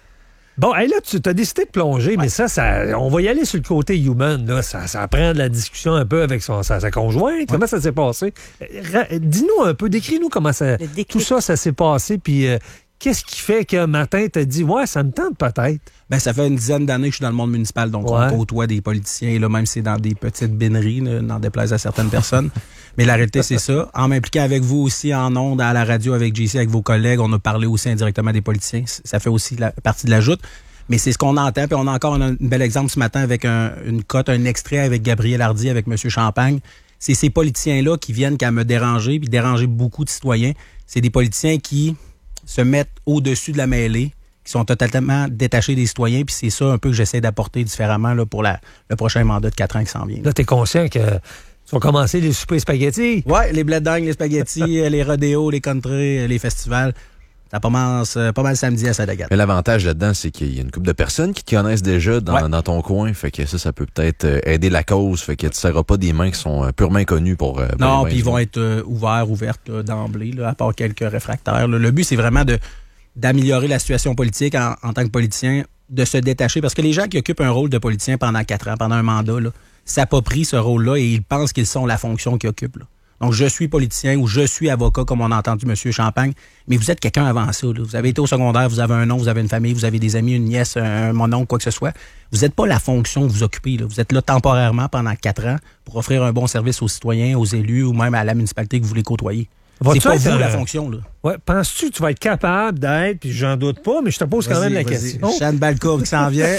Bon, hey, là, tu as décidé de plonger, ouais. mais ça, ça, on va y aller sur le côté human. Là. Ça, ça prend de la discussion un peu avec son, sa, sa conjointe. Ouais. Comment ça s'est passé? Ra- dis-nous un peu, décris-nous comment ça, tout ça, ça s'est passé, puis euh, qu'est-ce qui fait qu'un matin, tu as dit, ouais, ça me tente peut-être? Ben, ça fait une dizaine d'années que je suis dans le monde municipal, donc ouais. on côtoie des politiciens, et là, même si c'est dans des petites béneries, là, n'en déplaise à certaines personnes. Mais la réalité, c'est ça. En m'impliquant avec vous aussi en ondes, à la radio, avec J C, avec vos collègues, on a parlé aussi indirectement des politiciens. Ça fait aussi la partie de la joute. Mais c'est ce qu'on entend. Puis on a encore un, un bel exemple ce matin avec un, une cote, un extrait avec Gabriel Hardy, avec M. Champagne. C'est ces politiciens-là qui viennent qu'à me déranger, puis déranger beaucoup de citoyens. C'est des politiciens qui se mettent au-dessus de la mêlée, qui sont totalement détachés des citoyens, puis c'est ça un peu que j'essaie d'apporter différemment là, pour la, le prochain mandat de quatre ans qui s'en vient. Là, t'es conscient que tu vas commencer les soupers spaghettis? Oui, les bled dingues, les spaghettis, les rodéos, les country, les festivals. Ça commence euh, pas mal samedi à Sadagat. Mais l'avantage là-dedans, c'est qu'il y a une couple de personnes qui te connaissent déjà dans, ouais. dans ton coin. Fait que ça, ça peut peut-être aider la cause. Fait que tu ne seras pas des mains qui sont euh, purement inconnues pour... Euh, non, puis ils vont être euh, ouverts, ouvertes là, d'emblée, là, à part quelques réfractaires. Là. Le but, c'est vraiment de d'améliorer la situation politique en, en tant que politicien, de se détacher. Parce que les gens qui occupent un rôle de politicien pendant quatre ans, pendant un mandat, là, s'approprient ce rôle-là et ils pensent qu'ils sont la fonction qu'ils occupent. Là. Donc, je suis politicien ou je suis avocat, comme on a entendu M. Champagne, mais vous êtes quelqu'un avant ça. Là. Vous avez été au secondaire, vous avez un nom, vous avez une famille, vous avez des amis, une nièce, un mononcle, quoi que ce soit. Vous n'êtes pas la fonction que vous occupez. Là. Vous êtes là temporairement pendant quatre ans pour offrir un bon service aux citoyens, aux élus ou même à la municipalité que vous voulez côtoyer. C'est pas vous, la fonction. Là. Ouais, penses-tu que tu vas être capable d'être, puis j'en doute pas, mais je te pose quand même la question. Jeanne Balcourt qui s'en vient.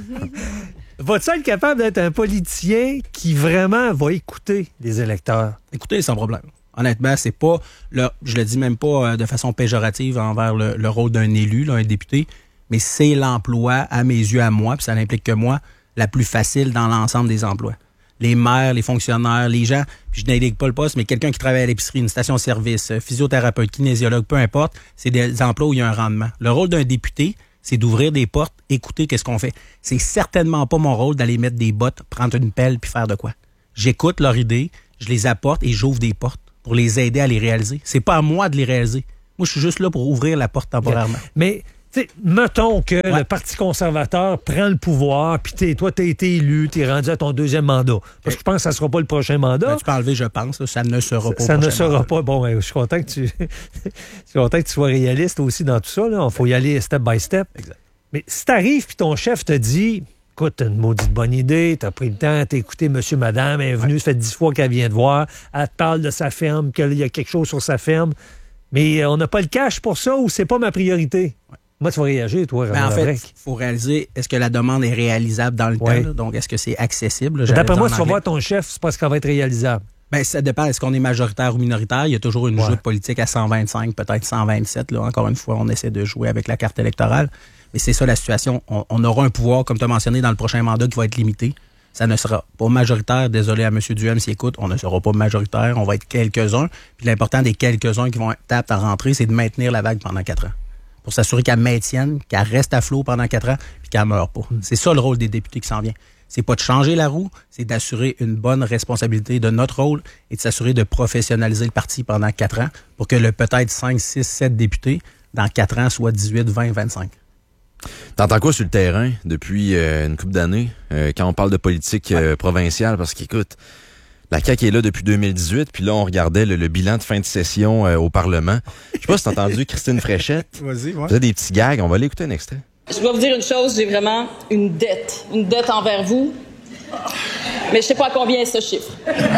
Vas-tu être capable d'être un politicien qui vraiment va écouter les électeurs? Écoutez, sans problème. Honnêtement, c'est pas, le, je le dis même pas de façon péjorative envers le, le rôle d'un élu, là, un député, mais c'est l'emploi, à mes yeux, à moi, puis ça n'implique que moi, la plus facile dans l'ensemble des emplois. Les maires, les fonctionnaires, les gens, puis je n'indique pas le poste, mais quelqu'un qui travaille à l'épicerie, une station-service, physiothérapeute, kinésiologue, peu importe, c'est des emplois où il y a un rendement. Le rôle d'un député, c'est d'ouvrir des portes, écouter qu'est-ce qu'on fait. C'est certainement pas mon rôle d'aller mettre des bottes, prendre une pelle puis faire de quoi. J'écoute leurs idées, je les apporte et j'ouvre des portes pour les aider à les réaliser. C'est pas à moi de les réaliser. Moi, je suis juste là pour ouvrir la porte temporairement. Mais, tu sais, mettons que ouais. le Parti conservateur prend le pouvoir, puis t'es, toi, t'as été élu, t'es rendu à ton deuxième mandat. Parce que je pense que ça sera pas le prochain mandat. Ben, tu peux enlever, je pense. Là, ça ne sera ça, pas Ça le ne prochain sera mandat. pas. Bon, ben, je suis content que tu je suis content que tu sois réaliste aussi dans tout ça. Il faut y aller step by step. Exact. Mais si t'arrives puis ton chef te dit, écoute, t'as une maudite bonne idée, t'as pris le temps, t'as écouté monsieur, madame, elle est venue, ouais. ça fait dix fois qu'elle vient te voir, elle te parle de sa ferme, qu'il y a quelque chose sur sa ferme, mais on n'a pas le cash pour ça ou c'est pas ma priorité. Ouais. Moi, tu vas réagir, toi, ben, en fait, il faut réaliser, est-ce que la demande est réalisable dans le ouais. temps? Là? Donc, est-ce que c'est accessible? D'après moi, tu vas voir ton chef, c'est parce qu'elle va être réalisable. Ben, ça dépend. Est-ce qu'on est majoritaire ou minoritaire? Il y a toujours une ouais. joute politique à cent vingt-cinq, peut-être cent vingt-sept. Là. Encore une fois, on essaie de jouer avec la carte électorale. Mais c'est ça la situation. On, on aura un pouvoir, comme tu as mentionné, dans le prochain mandat qui va être limité. Ça ne sera pas majoritaire. Désolé à M. Duhem s'il écoute, on ne sera pas majoritaire. On va être quelques-uns. Puis l'important des quelques-uns qui vont être aptes à rentrer, c'est de maintenir la vague pendant quatre ans. Pour s'assurer qu'elle maintienne, qu'elle reste à flot pendant quatre ans, puis qu'elle ne meure pas. C'est ça le rôle des députés qui s'en vient. C'est pas de changer la roue, c'est d'assurer une bonne responsabilité de notre rôle et de s'assurer de professionnaliser le parti pendant quatre ans pour que le peut-être cinq, six, sept députés, dans quatre ans, soit dix-huit, vingt, vingt-cinq. T'entends quoi sur le terrain depuis euh, une couple d'années euh, quand on parle de politique euh, provinciale? Parce qu'écoute, la C A Q est là depuis deux mille dix-huit, puis là, on regardait le, le bilan de fin de session euh, au Parlement. Je sais pas si t'as entendu Christine Fréchette. Vas-y, ouais. Faisait des petits gags. On va aller écouter un extrait. Je dois vous dire une chose, j'ai vraiment une dette. Une dette envers vous. Mais je sais pas à combien est ce chiffre.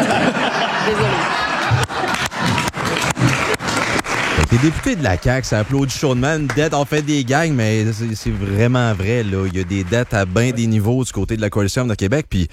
Désolée. Les députés de la C A Q, ça applaudit chaudement. Une dette, on fait des gags, mais c'est, c'est vraiment vrai, là. Il y a des dettes à bien des niveaux du côté de la Coalition de Québec, puis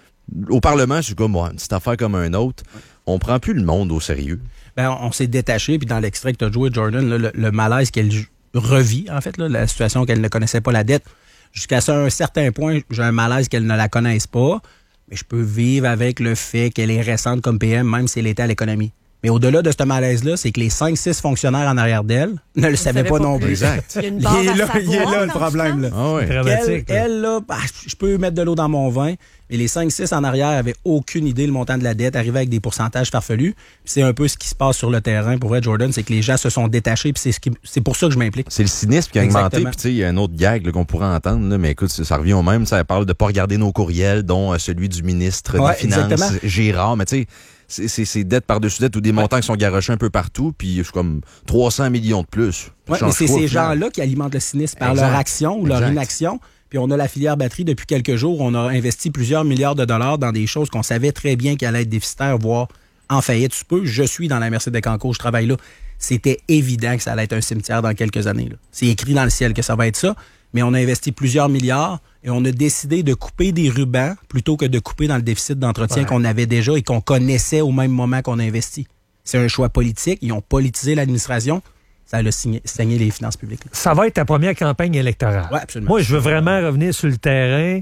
au Parlement, je suis comme moi, une petite affaire comme un autre. On prend plus le monde au sérieux. Ben, on, on s'est détaché, puis dans l'extrait que tu as joué, Jordan, là, le, le malaise qu'elle revit, en fait, là, la situation qu'elle ne connaissait pas la dette. Jusqu'à un certain point, j'ai un malaise qu'elle ne la connaisse pas, mais je peux vivre avec le fait qu'elle est récente comme P M, même si elle était à l'économie. Mais au-delà de ce malaise-là, c'est que les cinq six fonctionnaires en arrière d'elle ne le savaient pas, pas non plus. Exact. Il y a une barre il, est là, à il est là le problème. Là. Ah oui. Elle, elle, là, bah, je peux mettre de l'eau dans mon vin, mais les cinq six en arrière avaient aucune idée le montant de la dette, arrivaient avec des pourcentages farfelus. Puis c'est un peu ce qui se passe sur le terrain pour vrai, Jordan, c'est que les gens se sont détachés, puis c'est, ce qui, c'est pour ça que je m'implique. C'est le cynisme qui a augmenté, puis tu sais, il y a un autre gag là, qu'on pourrait entendre, là, mais écoute, ça revient au même, ça parle de pas regarder nos courriels, dont euh, celui du ministre ouais, des Finances, exactement. Gérard, mais tu sais, C'est, c'est, c'est dette par-dessus dette ou des montants ouais. qui sont garochés un peu partout, puis je suis comme trois cents millions de plus. Ouais, mais c'est ces gens-là qui alimentent le cynisme par exact. Leur action ou leur exact. Inaction. Puis on a la filière batterie depuis quelques jours. On a investi plusieurs milliards de dollars dans des choses qu'on savait très bien qu'elles allaient être déficitaires, voire en faillite. Tu peux, je suis dans la Mercé-Bécancour, je travaille là. C'était évident que ça allait être un cimetière dans quelques années. Là. C'est écrit dans le ciel que ça va être ça. Mais on a investi plusieurs milliards et on a décidé de couper des rubans plutôt que de couper dans le déficit d'entretien ouais. qu'on avait déjà et qu'on connaissait au même moment qu'on a investi. C'est un choix politique. Ils ont politisé l'administration. Ça a saigné, saigné les finances publiques. Là. Ça va être ta première campagne électorale. Oui, absolument. Moi, je veux vraiment revenir sur le terrain.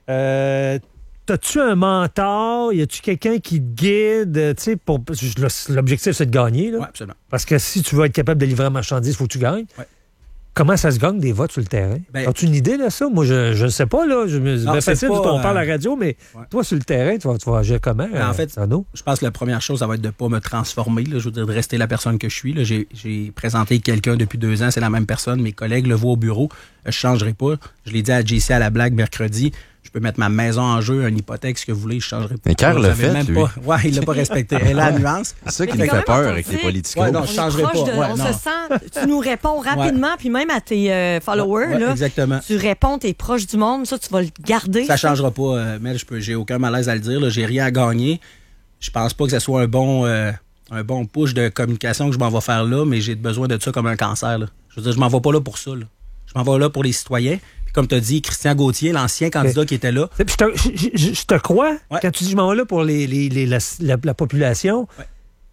Euh, T'as-tu un mentor? Y a-tu quelqu'un qui te guide? Tu sais, pour... L'objectif, c'est de gagner. Oui, absolument. Parce que si tu veux être capable de livrer la marchandise, il faut que tu gagnes. Ouais. Comment ça se gagne des votes sur le terrain? Ben, as-tu une idée de ça? Moi, je ne sais pas. Là. Je, c'est non, facile pas, on parle à la radio, mais ouais. toi, sur le terrain, tu vas, tu vas agir comment? Ben, en euh, fait, Sano? Je pense que la première chose, ça va être de ne pas me transformer. Là. Je veux dire, de rester la personne que je suis. Là. J'ai, j'ai présenté quelqu'un depuis deux ans, c'est la même personne. Mes collègues le voient au bureau. Je ne changerai pas. Je l'ai dit à J C à la blague mercredi. Je peux mettre ma maison en jeu, une hypothèque, ce que vous voulez, je changerai pas. Mais Carl l'a fait, même lui. pas. Ouais, il l'a pas respecté. Elle a la nuance. C'est ça qui nous fait peur avec les politiciens. Ouais, non, je changerai pas. De, ouais, on non. se sent, tu nous réponds rapidement, ouais. Puis même à tes euh, followers, ouais, là, exactement. tu réponds, t'es proche du monde, ça, tu vas le garder. Ça, ça changera pas, euh, mais je peux, j'ai aucun malaise à le dire. Là, j'ai rien à gagner. Je pense pas que ce soit un bon, euh, un bon push de communication que je m'en vais faire là, mais j'ai besoin de ça comme un cancer. Là. Je veux dire, je m'en vais pas là pour ça. Là. Je m'en vais là pour les citoyens. Comme tu as dit, Christian Gauthier, l'ancien candidat mais, qui était là. Je te, je, je, je te crois ouais. quand tu dis je m'en vais là pour les, les, les, la, la, la population. Ouais.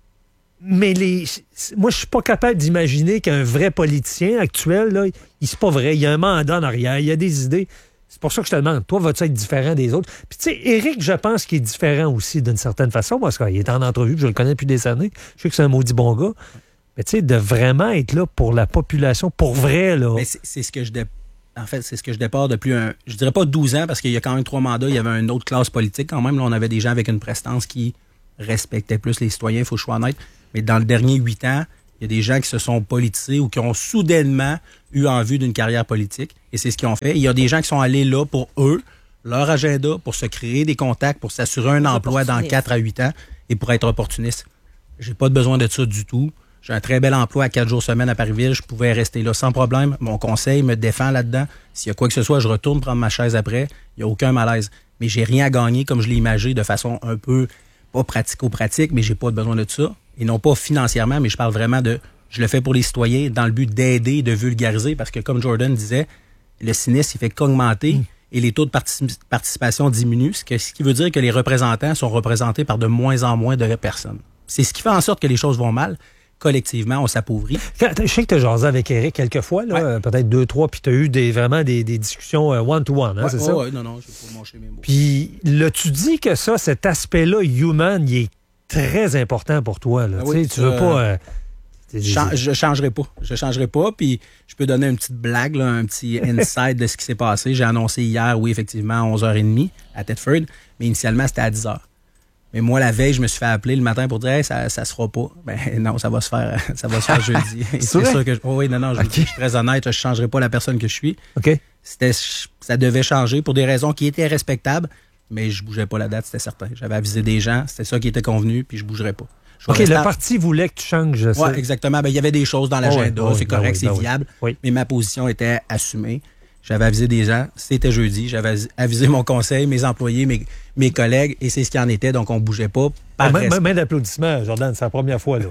Mais les, moi, je suis pas capable d'imaginer qu'un vrai politicien actuel, là, il c'est pas vrai. Il y a un mandat en arrière, il y a des idées. C'est pour ça que je te demande, toi, vas-tu être différent des autres? Puis tu sais, Éric, je pense qu'il est différent aussi d'une certaine façon, parce qu'il est en entrevue, puis je le connais depuis des années. Je sais que c'est un maudit bon gars. Mais tu sais, de vraiment être là pour la population, pour vrai, là. Mais c'est, c'est ce que je dé... En fait, c'est ce que je dépare depuis un... Je dirais pas douze ans, parce qu'il y a quand même trois mandats, il y avait une autre classe politique quand même. Là, on avait des gens avec une prestance qui respectaient plus les citoyens, il faut que je sois honnête. Mais dans le dernier huit ans, il y a des gens qui se sont politisés ou qui ont soudainement eu en vue d'une carrière politique. Et c'est ce qu'ils ont fait. Il y a des gens qui sont allés là pour eux, leur agenda, pour se créer des contacts, pour s'assurer un emploi dans quatre à huit ans et pour être opportuniste. J'ai pas besoin de ça du tout. J'ai un très bel emploi à quatre jours semaine à Parisville. Je pouvais rester là sans problème. Mon conseil me défend là-dedans. S'il y a quoi que ce soit, je retourne prendre ma chaise après. Il n'y a aucun malaise. Mais j'ai rien à gagner, comme je l'ai imagé, de façon un peu, pas pratico-pratique, mais j'ai pas besoin de ça. Et non pas financièrement, mais je parle vraiment de... Je le fais pour les citoyens dans le but d'aider et de vulgariser, parce que comme Jordan disait, le cynisme, il fait qu'augmenter mmh. et les taux de particip- participation diminuent, ce, que, ce qui veut dire que les représentants sont représentés par de moins en moins de personnes. C'est ce qui fait en sorte que les choses vont mal. Collectivement, on s'appauvrit. Je sais que tu as jasé avec Éric quelques fois, là, ouais. peut-être deux, trois, puis tu as eu des, vraiment des, des discussions one-to-one, hein, ouais, c'est ouais, ça? Oui, non, non, je vais pas mâcher mes mots. Puis là, tu dis que ça, cet aspect-là human, il est très important pour toi. Là. Ah oui, tu veux euh, pas... Euh, Chan- je changerai pas. Je changerai pas. Puis je peux donner une petite blague, là, un petit insight de ce qui s'est passé. J'ai annoncé hier, oui, effectivement, à onze heures trente à Thetford, mais initialement, c'était à dix heures. Mais moi, la veille, je me suis fait appeler le matin pour dire hey, ça, ça se fera pas. Ben non, ça va se faire, ça va se faire jeudi. C'est, c'est sûr que je, oh oui, non, non, je, okay. je suis très honnête, je changerai pas la personne que je suis. OK. C'était, ça devait changer pour des raisons qui étaient respectables, mais je bougeais pas la date, c'était certain. J'avais avisé des gens, c'était ça qui était convenu, puis je bougerais pas. Je OK, le à... parti voulait que tu changes ça. Oui, exactement. Ben, il y avait des choses dans l'agenda, oh oui, c'est oh correct, oui, c'est oui, viable, oui. mais ma position était assumée. J'avais avisé des gens, c'était jeudi, j'avais avisé mon conseil, mes employés, mes, mes collègues, et c'est ce qu'il en était, donc on bougeait pas. Par main, main, main d'applaudissement, Jordan, c'est la première fois, là.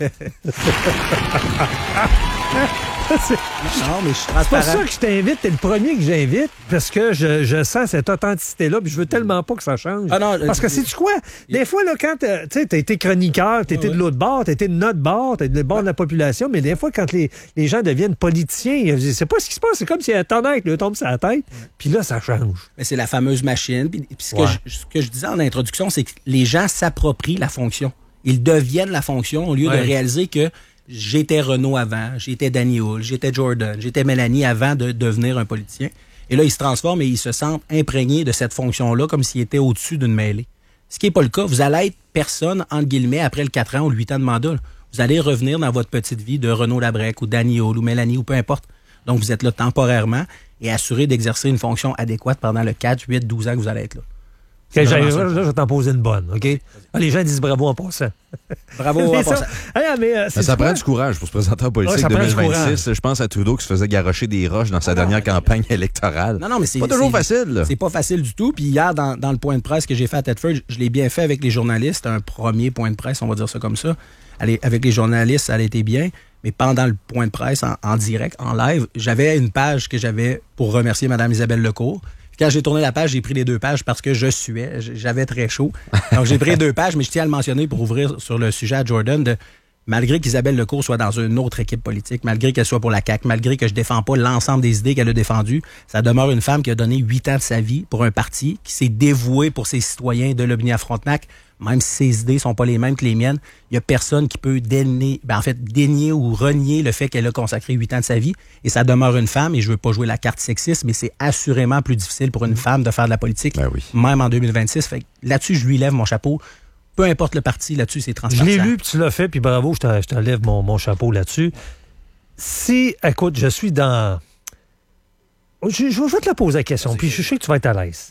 c'est... Non, mais je suis c'est transparent. pour ça que je t'invite, t'es le premier que j'invite, parce que je, je sens cette authenticité-là, puis je veux tellement pas que ça change. Ah non, parce que sais-tu quoi? Des fois, là, quand tu sais, t'as été chroniqueur, t'étais ah ouais. de l'autre bord, t'étais de notre bord, t'étais de bord ouais. de la population, mais des fois, quand les, les gens deviennent politiciens, c'est pas ce qui se passe, c'est comme si un tonnerre lui tombe sur la tête, puis là, ça change. Mais c'est la fameuse machine. Puis, puis ce, ouais. que je, ce que je disais en introduction, c'est que les gens s'approprient la fonction. Ils deviennent la fonction au lieu ouais. de réaliser que j'étais Renaud avant, j'étais Danny Hull, j'étais Jordan, j'étais Mélanie avant de devenir un politicien. Et là, ils se transforment et ils se sentent imprégnés de cette fonction-là comme s'ils étaient au-dessus d'une mêlée. Ce qui n'est pas le cas. Vous allez être personne, entre guillemets, après le quatre ans ou le huit ans de mandat. Là. Vous allez revenir dans votre petite vie de Renaud Labrec ou Danny Hull ou Mélanie ou peu importe. Donc, vous êtes là temporairement et assuré d'exercer une fonction adéquate pendant le quatre, huit, douze ans que vous allez être là. Okay, là, là, je vais t'en poser une bonne, OK? Ah, les gens disent bravo en passant. Bravo en passant. Ah, mais, euh, ça prend du courage pour se présenter en politique ouais, deux mille vingt-six. Je pense à Trudeau qui se faisait garrocher des roches dans sa ah, dernière non, campagne électorale. Non, non, mais c'est pas toujours c'est, facile. Là. C'est pas facile du tout. Puis hier, dans, dans le point de presse que j'ai fait à Thetford, je, je l'ai bien fait avec les journalistes. Un premier point de presse, on va dire ça comme ça. Allez, avec les journalistes, ça a été bien. Mais pendant le point de presse, en, en direct, en live, j'avais une page que j'avais pour remercier Mme Isabelle Lecourt. Quand j'ai tourné la page, j'ai pris les deux pages parce que je suais. J'avais très chaud. Donc, j'ai pris les deux pages, mais je tiens à le mentionner pour ouvrir sur le sujet à Jordan. De, malgré qu'Isabelle Lecourt soit dans une autre équipe politique, malgré qu'elle soit pour la C A Q, malgré que je défends pas l'ensemble des idées qu'elle a défendues, ça demeure une femme qui a donné huit ans de sa vie pour un parti, qui s'est dévouée pour ses citoyens de Lobigny-Frontenac, même si ses idées sont pas les mêmes que les miennes. Il y a personne qui peut dénier, ben en fait, dénier ou renier le fait qu'elle a consacré huit ans de sa vie. Et ça demeure une femme, et je veux pas jouer la carte sexiste, mais c'est assurément plus difficile pour une femme de faire de la politique, ben oui. même en deux mille vingt-six. Fait que là-dessus, je lui lève mon chapeau. Peu importe le parti, là-dessus, c'est transparent. Je l'ai lu, puis tu l'as fait, puis bravo, je t'en, je t'en lève mon, mon chapeau là-dessus. Si, écoute, je suis dans... Je, je vais te la poser la question, puis je sais que tu vas être à l'aise.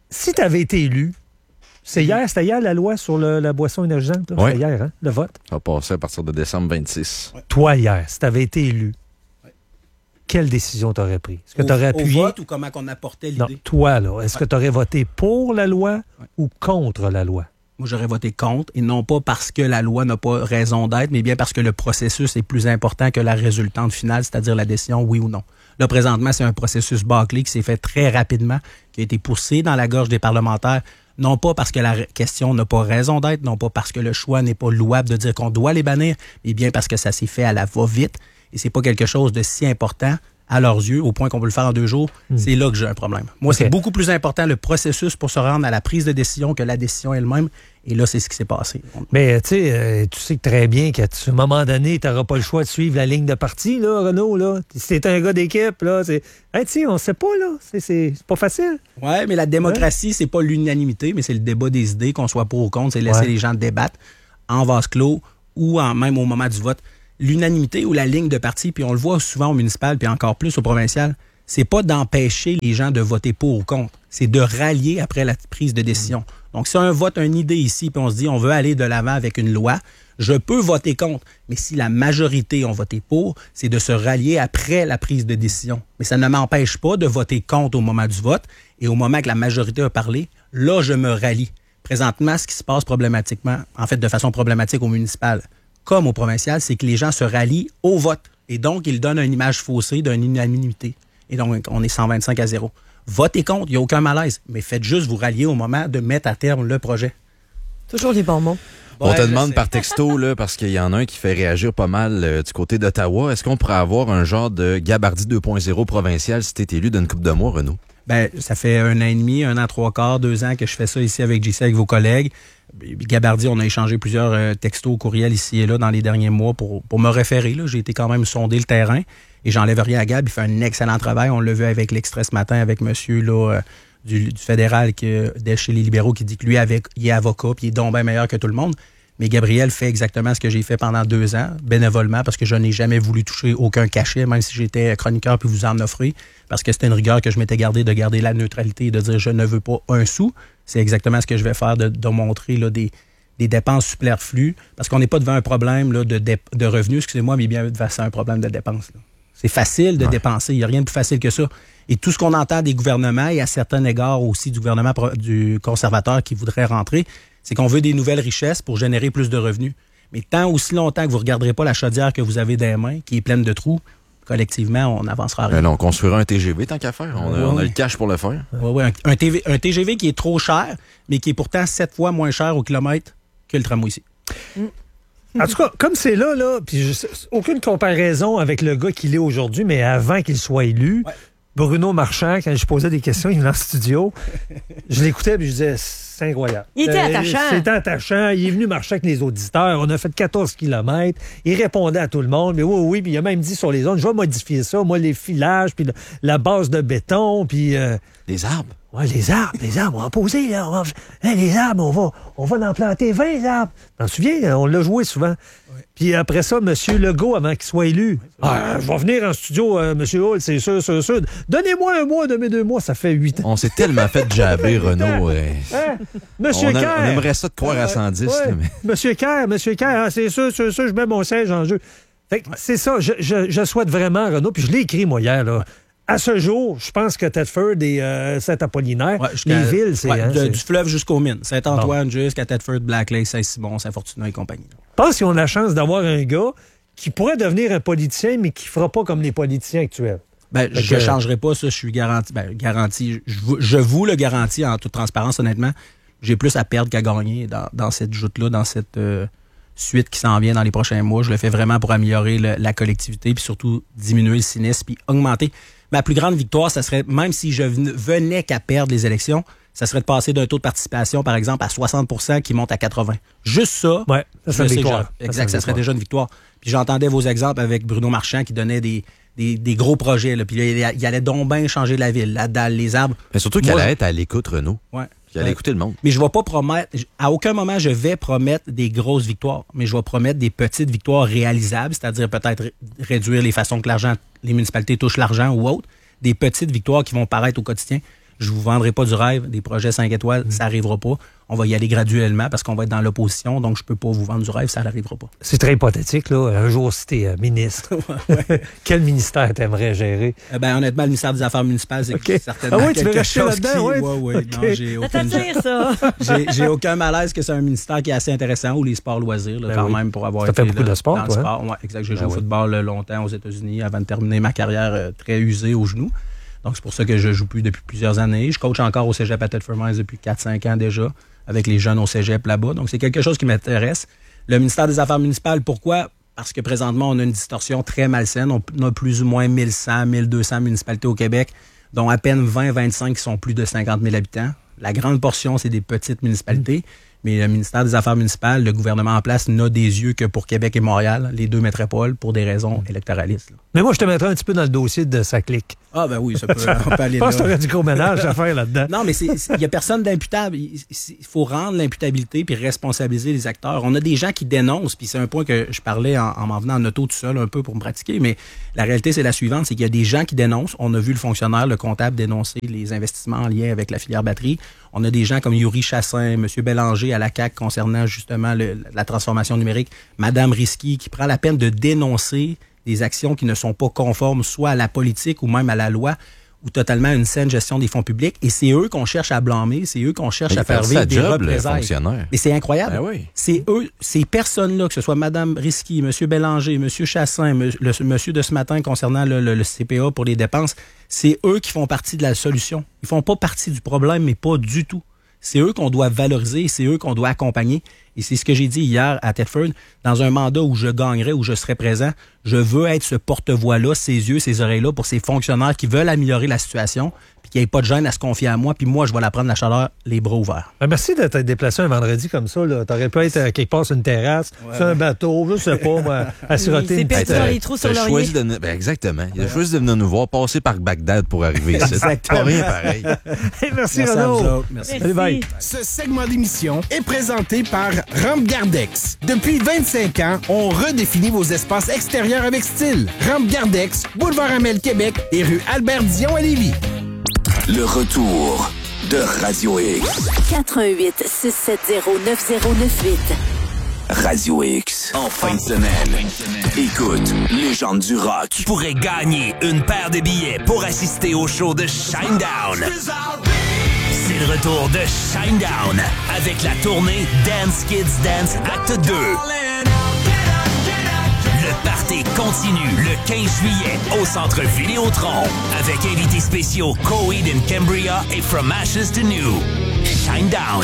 si tu avais été élu, c'est hier, c'était hier la loi sur le, la boisson énergisante? Oui. C'était hier, hein, le vote? Ça va passer à partir de décembre vingt-six. Ouais. Toi, hier, si tu avais été élu, ouais. quelle décision tu aurais prise? Est-ce que tu aurais appuyé? Au vote ou comment on apportait l'idée? Non, toi, là, est-ce ouais. que tu aurais voté pour la loi ouais. ou contre la loi? Moi, j'aurais voté contre, et non pas parce que la loi n'a pas raison d'être, mais bien parce que le processus est plus important que la résultante finale, c'est-à-dire la décision oui ou non. Là, présentement, c'est un processus bâclé qui s'est fait très rapidement, qui a été poussé dans la gorge des parlementaires, non pas parce que la question n'a pas raison d'être, non pas parce que le choix n'est pas louable de dire qu'on doit les bannir, mais bien parce que ça s'est fait à la va-vite, et c'est pas quelque chose de si important à leurs yeux, au point qu'on peut le faire en deux jours. Mmh. C'est là que j'ai un problème. Moi, okay. c'est beaucoup plus important le processus pour se rendre à la prise de décision que la décision elle-même. Et là, c'est ce qui s'est passé. Mais tu sais, euh, tu sais très bien qu'à un moment donné, tu n'auras pas le choix de suivre la ligne de parti, là, Renaud. Là. Si t'es un gars d'équipe, là, c'est. Hey, tu sais, on sait pas, là. C'est, c'est, c'est pas facile. Oui, mais la démocratie, ouais. c'est pas l'unanimité, mais c'est le débat des idées, qu'on soit pour ou contre. C'est laisser ouais. les gens débattre en vase clos ou en, même au moment du vote. L'unanimité ou la ligne de parti, puis on le voit souvent au municipal, puis encore plus au provincial, c'est pas d'empêcher les gens de voter pour ou contre. C'est de rallier après la prise de décision. Donc, si un vote, une idée ici, puis on se dit on veut aller de l'avant avec une loi, je peux voter contre. Mais si la majorité ont voté pour, c'est de se rallier après la prise de décision. Mais ça ne m'empêche pas de voter contre au moment du vote. Et au moment que la majorité a parlé, là, je me rallie. Présentement, ce qui se passe problématiquement, en fait, de façon problématique au municipal, comme au provincial, c'est que les gens se rallient au vote. Et donc, ils donnent une image faussée d'une unanimité. Et donc, on est cent vingt-cinq à zéro. Votez contre, il n'y a aucun malaise. Mais faites juste vous rallier au moment de mettre à terme le projet. Toujours les bons mots. On ouais, te demande par texto, là, parce qu'il y en a un qui fait réagir pas mal euh, du côté d'Ottawa. Est-ce qu'on pourrait avoir un genre de Gabardi deux point zéro provincial si t'es élu d'une couple de mois, Renaud? Ben, ça fait un an et demi, un an, trois quarts, deux ans que je fais ça ici avec J C, avec vos collègues. Gabardi, on a échangé plusieurs euh, textos, courriels ici et là dans les derniers mois pour, pour me référer. Là. J'ai été quand même sonder le terrain et j'enlève rien à Gab. Il fait un excellent travail. On l'a vu avec l'Extrait ce matin avec monsieur là, euh, du, du fédéral qui, de chez les libéraux qui dit que lui, avec, il est avocat puis il est donc bien meilleur que tout le monde. Mais Gabriel fait exactement ce que j'ai fait pendant deux ans, bénévolement, parce que je n'ai jamais voulu toucher aucun cachet, même si j'étais chroniqueur puis vous en offrir, parce que c'était une rigueur que je m'étais gardée de garder la neutralité et de dire je ne veux pas un sou. C'est exactement ce que je vais faire, de, de montrer là, des, des dépenses superflues, parce qu'on n'est pas devant un problème là, de, de, de revenus, excusez-moi, mais bien face à un problème de dépenses. Là. C'est facile de ouais. dépenser, il n'y a rien de plus facile que ça. Et tout ce qu'on entend des gouvernements, et à certains égards aussi du gouvernement du conservateur qui voudrait rentrer, c'est qu'on veut des nouvelles richesses pour générer plus de revenus. Mais tant aussi longtemps que vous ne regarderez pas la chaudière que vous avez dans les mains, qui est pleine de trous, collectivement, on n'avancera rien. Ben non, on construira un T G V tant qu'à faire. On a, oui. on a le cash pour le faire. Oui, oui. Un, un, T V, un T G V qui est trop cher, mais qui est pourtant sept fois moins cher au kilomètre que le tramway ici. En tout cas, comme c'est là, là, puis je, aucune comparaison avec le gars qu'il est aujourd'hui, mais avant qu'il soit élu, ouais. Bruno Marchand, quand je posais des questions, il est dans le studio, je l'écoutais et je disais, c'est incroyable. Il était attachant. Euh, C'était attachant. Il est venu marcher avec les auditeurs. On a fait quatorze kilomètres. Il répondait à tout le monde. Mais oui, oui. Puis il a même dit sur les zones, je vais modifier ça. Moi, les filages, puis la base de béton, puis... Euh... Les arbres. Oui, les arbres. Les arbres, on va en poser, là. On va... hey, les arbres, on va, on va en planter vingt arbres. T'en souviens? On l'a joué souvent. Oui. Puis après ça, M. Legault, avant qu'il soit élu, ah, je vais venir en studio, euh, M. Hull, c'est sûr, c'est sûr. Donnez-moi un mois de mes deux mois, ça fait huit ans. On s'est tellement fait jabber, Renaud. Ouais. Hein? Monsieur Kerr. On aimerait ça de croire à cent dix. Ouais. Là, mais... Monsieur Kerr, Monsieur Kerr, hein, c'est sûr, c'est sûr, je mets mon siège en jeu. Fait que, c'est ça, je, je, je souhaite vraiment, Renaud, puis je l'ai écrit, moi, hier, là. À ce jour, je pense que Thetford et euh, Saint-Apollinaire, ouais, les villes, c'est... Ouais, hein, de, c'est... Du fleuve jusqu'aux mines. Saint-Antoine bon. jusqu'à Thetford, Black Lake, Saint-Simon, Saint-Fortuna et compagnie. Je pense qu'ils ont la chance d'avoir un gars qui pourrait devenir un politicien, mais qui ne fera pas comme les politiciens actuels. Ben, je ne que... changerai pas ça, je suis garanti. Ben, garanti je, je vous le garantis en toute transparence, honnêtement. J'ai plus à perdre qu'à gagner dans, dans cette joute-là, dans cette euh, suite qui s'en vient dans les prochains mois. Je le fais vraiment pour améliorer le, la collectivité, puis surtout diminuer le cynisme, puis augmenter. Ma plus grande victoire, ça serait, même si je venais qu'à perdre les élections, ça serait de passer d'un taux de participation, par exemple, à soixante pour cent qui monte à quatre-vingts. Juste ça, ouais, ça serait une victoire. Je, exact, ça, ça serait déjà une victoire. Puis j'entendais vos exemples avec Bruno Marchand qui donnait des, des, des gros projets. Là. Puis il, il allait donc bien changer la ville, la dalle, les arbres. Mais surtout qu'il allait être à l'écoute, Renaud. Ouais. Il allait ouais. écouter le monde. Mais je ne vais pas promettre, à aucun moment je vais promettre des grosses victoires, mais je vais promettre des petites victoires réalisables, c'est-à-dire peut-être ré- réduire les façons que l'argent, les municipalités touchent l'argent ou autre. Des petites victoires qui vont paraître au quotidien. Je vous vendrai pas du rêve. Des projets cinq étoiles, ça arrivera pas. On va y aller graduellement parce qu'on va être dans l'opposition, donc je peux pas vous vendre du rêve, ça n'arrivera pas. C'est très hypothétique, là. Un jour, si t'es euh, ministre, ouais. Quel ministère t'aimerais gérer? Eh ben, honnêtement, le ministère des Affaires municipales, c'est okay. certainement ah oui, tu veux quelque rester chose là-dedans, qui... ouais. Ouais, ouais. Okay. Non, j'ai aucun... ça. j'ai, j'ai aucun malaise que c'est un ministère qui est assez intéressant, ou les sports loisirs, là, ben quand oui. même, pour avoir ça été fait beaucoup là, de sport, dans toi, le sport. Ouais, exact. J'ai ben joué oui. au football longtemps aux États-Unis avant de terminer ma carrière euh, très usée aux genoux. Donc, c'est pour ça que je joue plus depuis plusieurs années. Je coach encore au cégep à Thetford Mines depuis quatre cinq ans déjà, avec les jeunes au cégep là-bas. Donc, c'est quelque chose qui m'intéresse. Le ministère des Affaires municipales, pourquoi? Parce que présentement, on a une distorsion très malsaine. On a plus ou moins mille cent, mille deux cents municipalités au Québec, dont à peine vingt à vingt-cinq qui sont plus de cinquante mille habitants. La grande portion, c'est des petites municipalités. Mais le ministère des Affaires municipales, le gouvernement en place, n'a des yeux que pour Québec et Montréal, les deux métropoles, pour des raisons électoralistes. Là. Mais moi, je te mettrais un petit peu dans le dossier de sa clique. Ah ben oui, ça peut, on peut aller je là. pense que tu aurais du gros ménage à faire là-dedans. Non, mais il n'y a personne d'imputable. Il faut rendre l'imputabilité puis responsabiliser les acteurs. On a des gens qui dénoncent, puis c'est un point que je parlais en, en m'en venant en auto tout seul un peu pour me pratiquer, mais la réalité, c'est la suivante, c'est qu'il y a des gens qui dénoncent. On a vu le fonctionnaire, le comptable dénoncer les investissements en lien avec la filière batterie. On a des gens comme Yuri Chassin, M. Bélanger à la C A Q concernant justement le, la transformation numérique, Mme Risky qui prend la peine de dénoncer des actions qui ne sont pas conformes soit à la politique ou même à la loi ou totalement à une saine gestion des fonds publics. Et c'est eux qu'on cherche à blâmer, c'est eux qu'on cherche il à faire vivre des job, représailles. Mais c'est incroyable. Ben oui. C'est eux, ces personnes-là, que ce soit Mme Risky, M. Bélanger, M. Chassin, le, le monsieur de ce matin concernant le, le, le C P A pour les dépenses, c'est eux qui font partie de la solution. Ils font pas partie du problème, mais pas du tout. C'est eux qu'on doit valoriser, c'est eux qu'on doit accompagner. Et c'est ce que j'ai dit hier à Thetford, dans un mandat où je gagnerais, où je serais présent, je veux être ce porte-voix-là, ces yeux, ces oreilles-là, pour ces fonctionnaires qui veulent améliorer la situation, puis qu'il n'y ait pas de gêne à se confier à moi, puis moi, je vais la prendre la chaleur, les bras ouverts. Ben merci de t'être déplacé un vendredi comme ça. Tu aurais pu être à quelque part sur une terrasse, ouais, sur un bateau, je sais pas, moi, à siroter une petite... dans les trous sur l'oreiller. De... Ben exactement. Il a ouais. choisi de venir nous voir, passer par Bagdad pour arriver ici. Exactement. Pas rien pareil. Hey, merci, merci Renaud. Merci. Allez, bye. Ce segment d'émission est présenté par Rampe Gardex. Depuis vingt-cinq ans, on redéfinit vos espaces extérieurs avec style. Rampe Gardex, Boulevard Amel, Québec et rue Albert-Dion à Lévis. Le retour de Radio X. quatre un huit six sept zéro neuf zéro neuf huit. Radio X. En fin de semaine. Écoute, légende du rock. Tu pourrais gagner une paire de billets pour assister au show de Shinedown. C'est le retour de Shinedown avec la tournée Dance Kids Dance Acte deux. Le party continue le quinze juillet au Centre Vidéotron avec invités spéciaux Coheed and Cambria et From Ashes to New. Shinedown.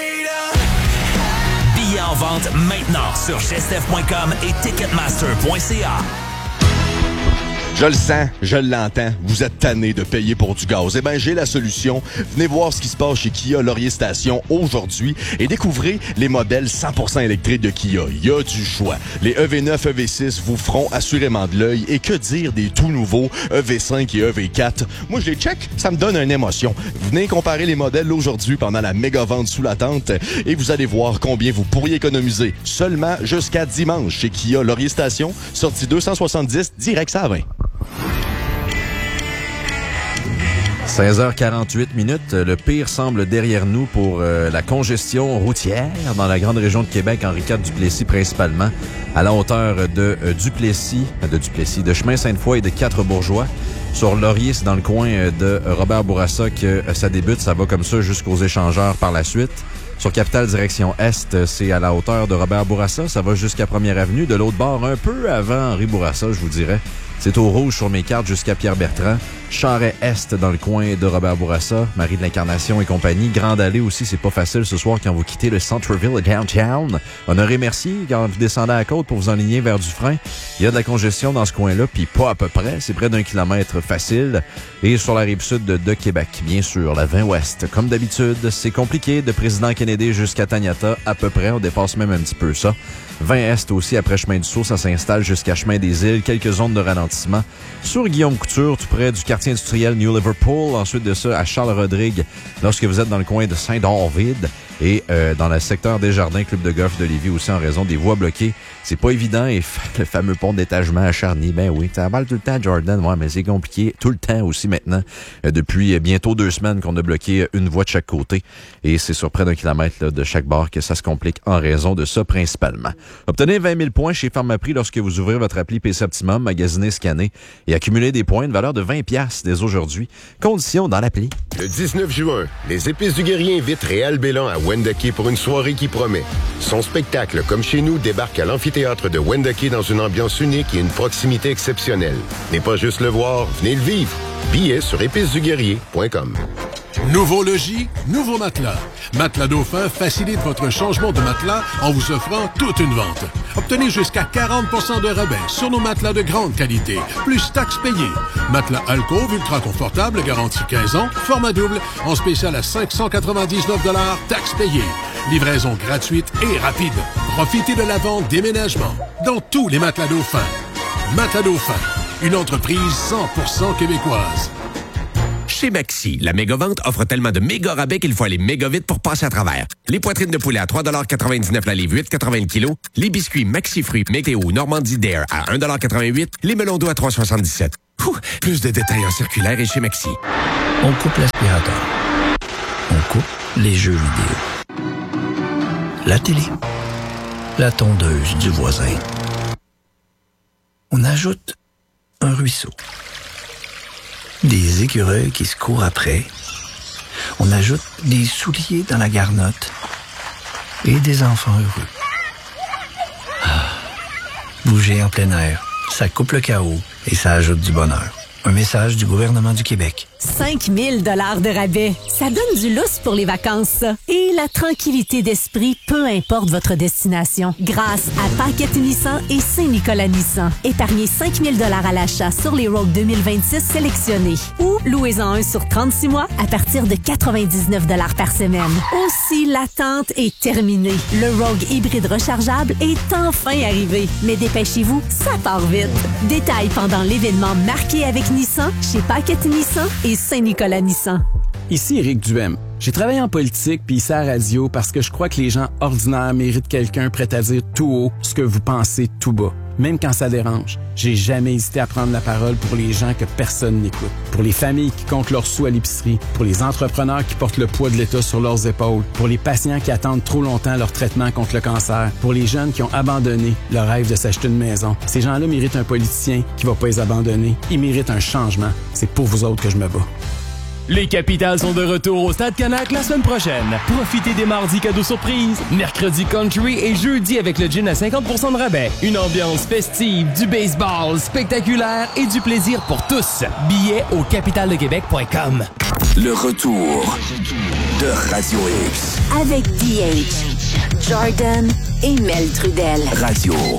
Billets en vente maintenant sur gestef point com et ticketmaster point c a. Je le sens, je l'entends. Vous êtes tanné de payer pour du gaz. Eh bien, j'ai la solution. Venez voir ce qui se passe chez Kia Laurier Station aujourd'hui et découvrez les modèles cent pour cent électriques de Kia. Il y a du choix. Les E V neuf, E V six vous feront assurément de l'œil. Et que dire des tout nouveaux E V cinq et E V quatre? Moi, je les check, ça me donne une émotion. Venez comparer les modèles aujourd'hui pendant la méga vente sous la tente et vous allez voir combien vous pourriez économiser seulement jusqu'à dimanche chez Kia Laurier Station, sortie deux cent soixante-dix, direct à vingt. seize heures quarante-huit minutes. Le pire semble derrière nous pour euh, la congestion routière dans la grande région de Québec, Henri quatre Duplessis principalement, à la hauteur de euh, Duplessis, de Duplessis, de Chemin Sainte-Foy et de Quatre-Bourgeois. Sur Laurier, c'est dans le coin de Robert Bourassa que euh, ça débute. Ça va comme ça jusqu'aux échangeurs par la suite. Sur Capitale direction Est, c'est à la hauteur de Robert Bourassa. Ça va jusqu'à Première Avenue. De l'autre bord, un peu avant Henri Bourassa, je vous dirais. C'est au rouge sur mes cartes jusqu'à Pierre-Bertrand. Charest-Est dans le coin de Robert Bourassa. Marie de l'Incarnation et compagnie. Grande Allée aussi, c'est pas facile ce soir quand vous quittez le centre-ville et downtown. Honoré Mercier, quand vous descendez à la côte pour vous enligner vers Dufresne. Il y a de la congestion dans ce coin-là, puis pas à peu près. C'est près d'un kilomètre facile. Et sur la rive sud de, de Québec, bien sûr, la vingt ouest. Comme d'habitude, c'est compliqué de Président Kennedy jusqu'à Taniata, à peu près. On dépasse même un petit peu ça. vingt est aussi après Chemin du Sault, ça s'installe jusqu'à Chemin des Îles. Quelques zones de ralentissement. Sur Guillaume Couture, tout près du quartier industriel New Liverpool. Ensuite de ça, à Charles-Rodrigue, lorsque vous êtes dans le coin de Saint-David. Et euh, dans le secteur des Jardins, club de golf de Lévis aussi en raison des voies bloquées. C'est pas évident. Et le fameux pont d'étagement à Charny, ben oui, ça parle tout le temps, Jordan. Ouais, mais c'est compliqué tout le temps aussi maintenant. Euh, depuis bientôt deux semaines qu'on a bloqué une voie de chaque côté. Et c'est sur près d'un kilomètre là, de chaque bord que ça se complique en raison de ça principalement. Obtenez vingt mille points chez Pharmaprix lorsque vous ouvrez votre appli P C Optimum, magasinez, scannez et accumulez des points de valeur de vingt dollars dès aujourd'hui. Conditions dans l'appli. Le dix-neuf juin, les Épices du Guerrier invitent Réal Bélan à Wendake pour une soirée qui promet. Son spectacle, comme chez nous, débarque à l'amphithéâtre de Wendake dans une ambiance unique et une proximité exceptionnelle. N'est pas juste le voir, venez le vivre. Billets sur épices du guerrier point com. Nouveau logis, nouveau matelas. Matelas Dauphin facilite votre changement de matelas en vous offrant toute une vente. Obtenez jusqu'à quarante pour cent de rabais sur nos matelas de grande qualité, plus taxes payées. Matelas Alcove ultra confortable, garantie quinze ans, format double, en spécial à cinq cent quatre-vingt-dix-neuf dollars, taxes payées. Livraison gratuite et rapide. Profitez de la vente déménagement dans tous les matelas Dauphin. Matelas Dauphin, une entreprise cent pour cent québécoise. Chez Maxi, la méga-vente offre tellement de méga rabais qu'il faut aller méga vite pour passer à travers. Les poitrines de poulet à trois quatre-vingt-dix-neuf la livre, huit quatre-vingts le kilo. Les biscuits Maxi Fruits Météo Normandie Dare à un quatre-vingt-huit. Les melons d'eau à trois soixante-dix-sept. Ouh, plus de détails en circulaire et chez Maxi. On coupe l'aspirateur. On coupe les jeux vidéo. La télé. La tondeuse du voisin. On ajoute un ruisseau. Des écureuils qui se courent après. On ajoute des souliers dans la garnotte. Et des enfants heureux. Ah, bouger en plein air, ça coupe le chaos et ça ajoute du bonheur. Un message du gouvernement du Québec. cinq mille dollars de rabais. Ça donne du lousse pour les vacances, ça. Et la tranquillité d'esprit, peu importe votre destination. Grâce à Paquette Nissan et Saint-Nicolas Nissan. Épargnez cinq mille dollars à l'achat sur les Rogue deux mille vingt-six sélectionnés. Ou louez-en un sur trente-six mois à partir de quatre-vingt-dix-neuf dollars par semaine. Aussi, l'attente est terminée. Le Rogue hybride rechargeable est enfin arrivé. Mais dépêchez-vous, ça part vite. Détails pendant l'événement marqué avec Nissan chez Paquette Nissan et Saint-Nicolas Nissan. Ici Éric Duhem. J'ai travaillé en politique puis ici à la radio parce que je crois que les gens ordinaires méritent quelqu'un prêt à dire tout haut ce que vous pensez tout bas. Même quand ça dérange, j'ai jamais hésité à prendre la parole pour les gens que personne n'écoute. Pour les familles qui comptent leurs sous à l'épicerie, pour les entrepreneurs qui portent le poids de l'État sur leurs épaules, pour les patients qui attendent trop longtemps leur traitement contre le cancer, pour les jeunes qui ont abandonné leur rêve de s'acheter une maison. Ces gens-là méritent un politicien qui va pas les abandonner. Ils méritent un changement. C'est pour vous autres que je me bats. Les Capitals sont de retour au Stade Canac la semaine prochaine. Profitez des mardis cadeaux surprises, mercredi country et jeudi avec le gin à cinquante pour cent de rabais. Une ambiance festive, du baseball spectaculaire et du plaisir pour tous. Billets au capital de québec point com. Le retour de Radio X. Avec D H, Jordan et Mel Trudel. Radio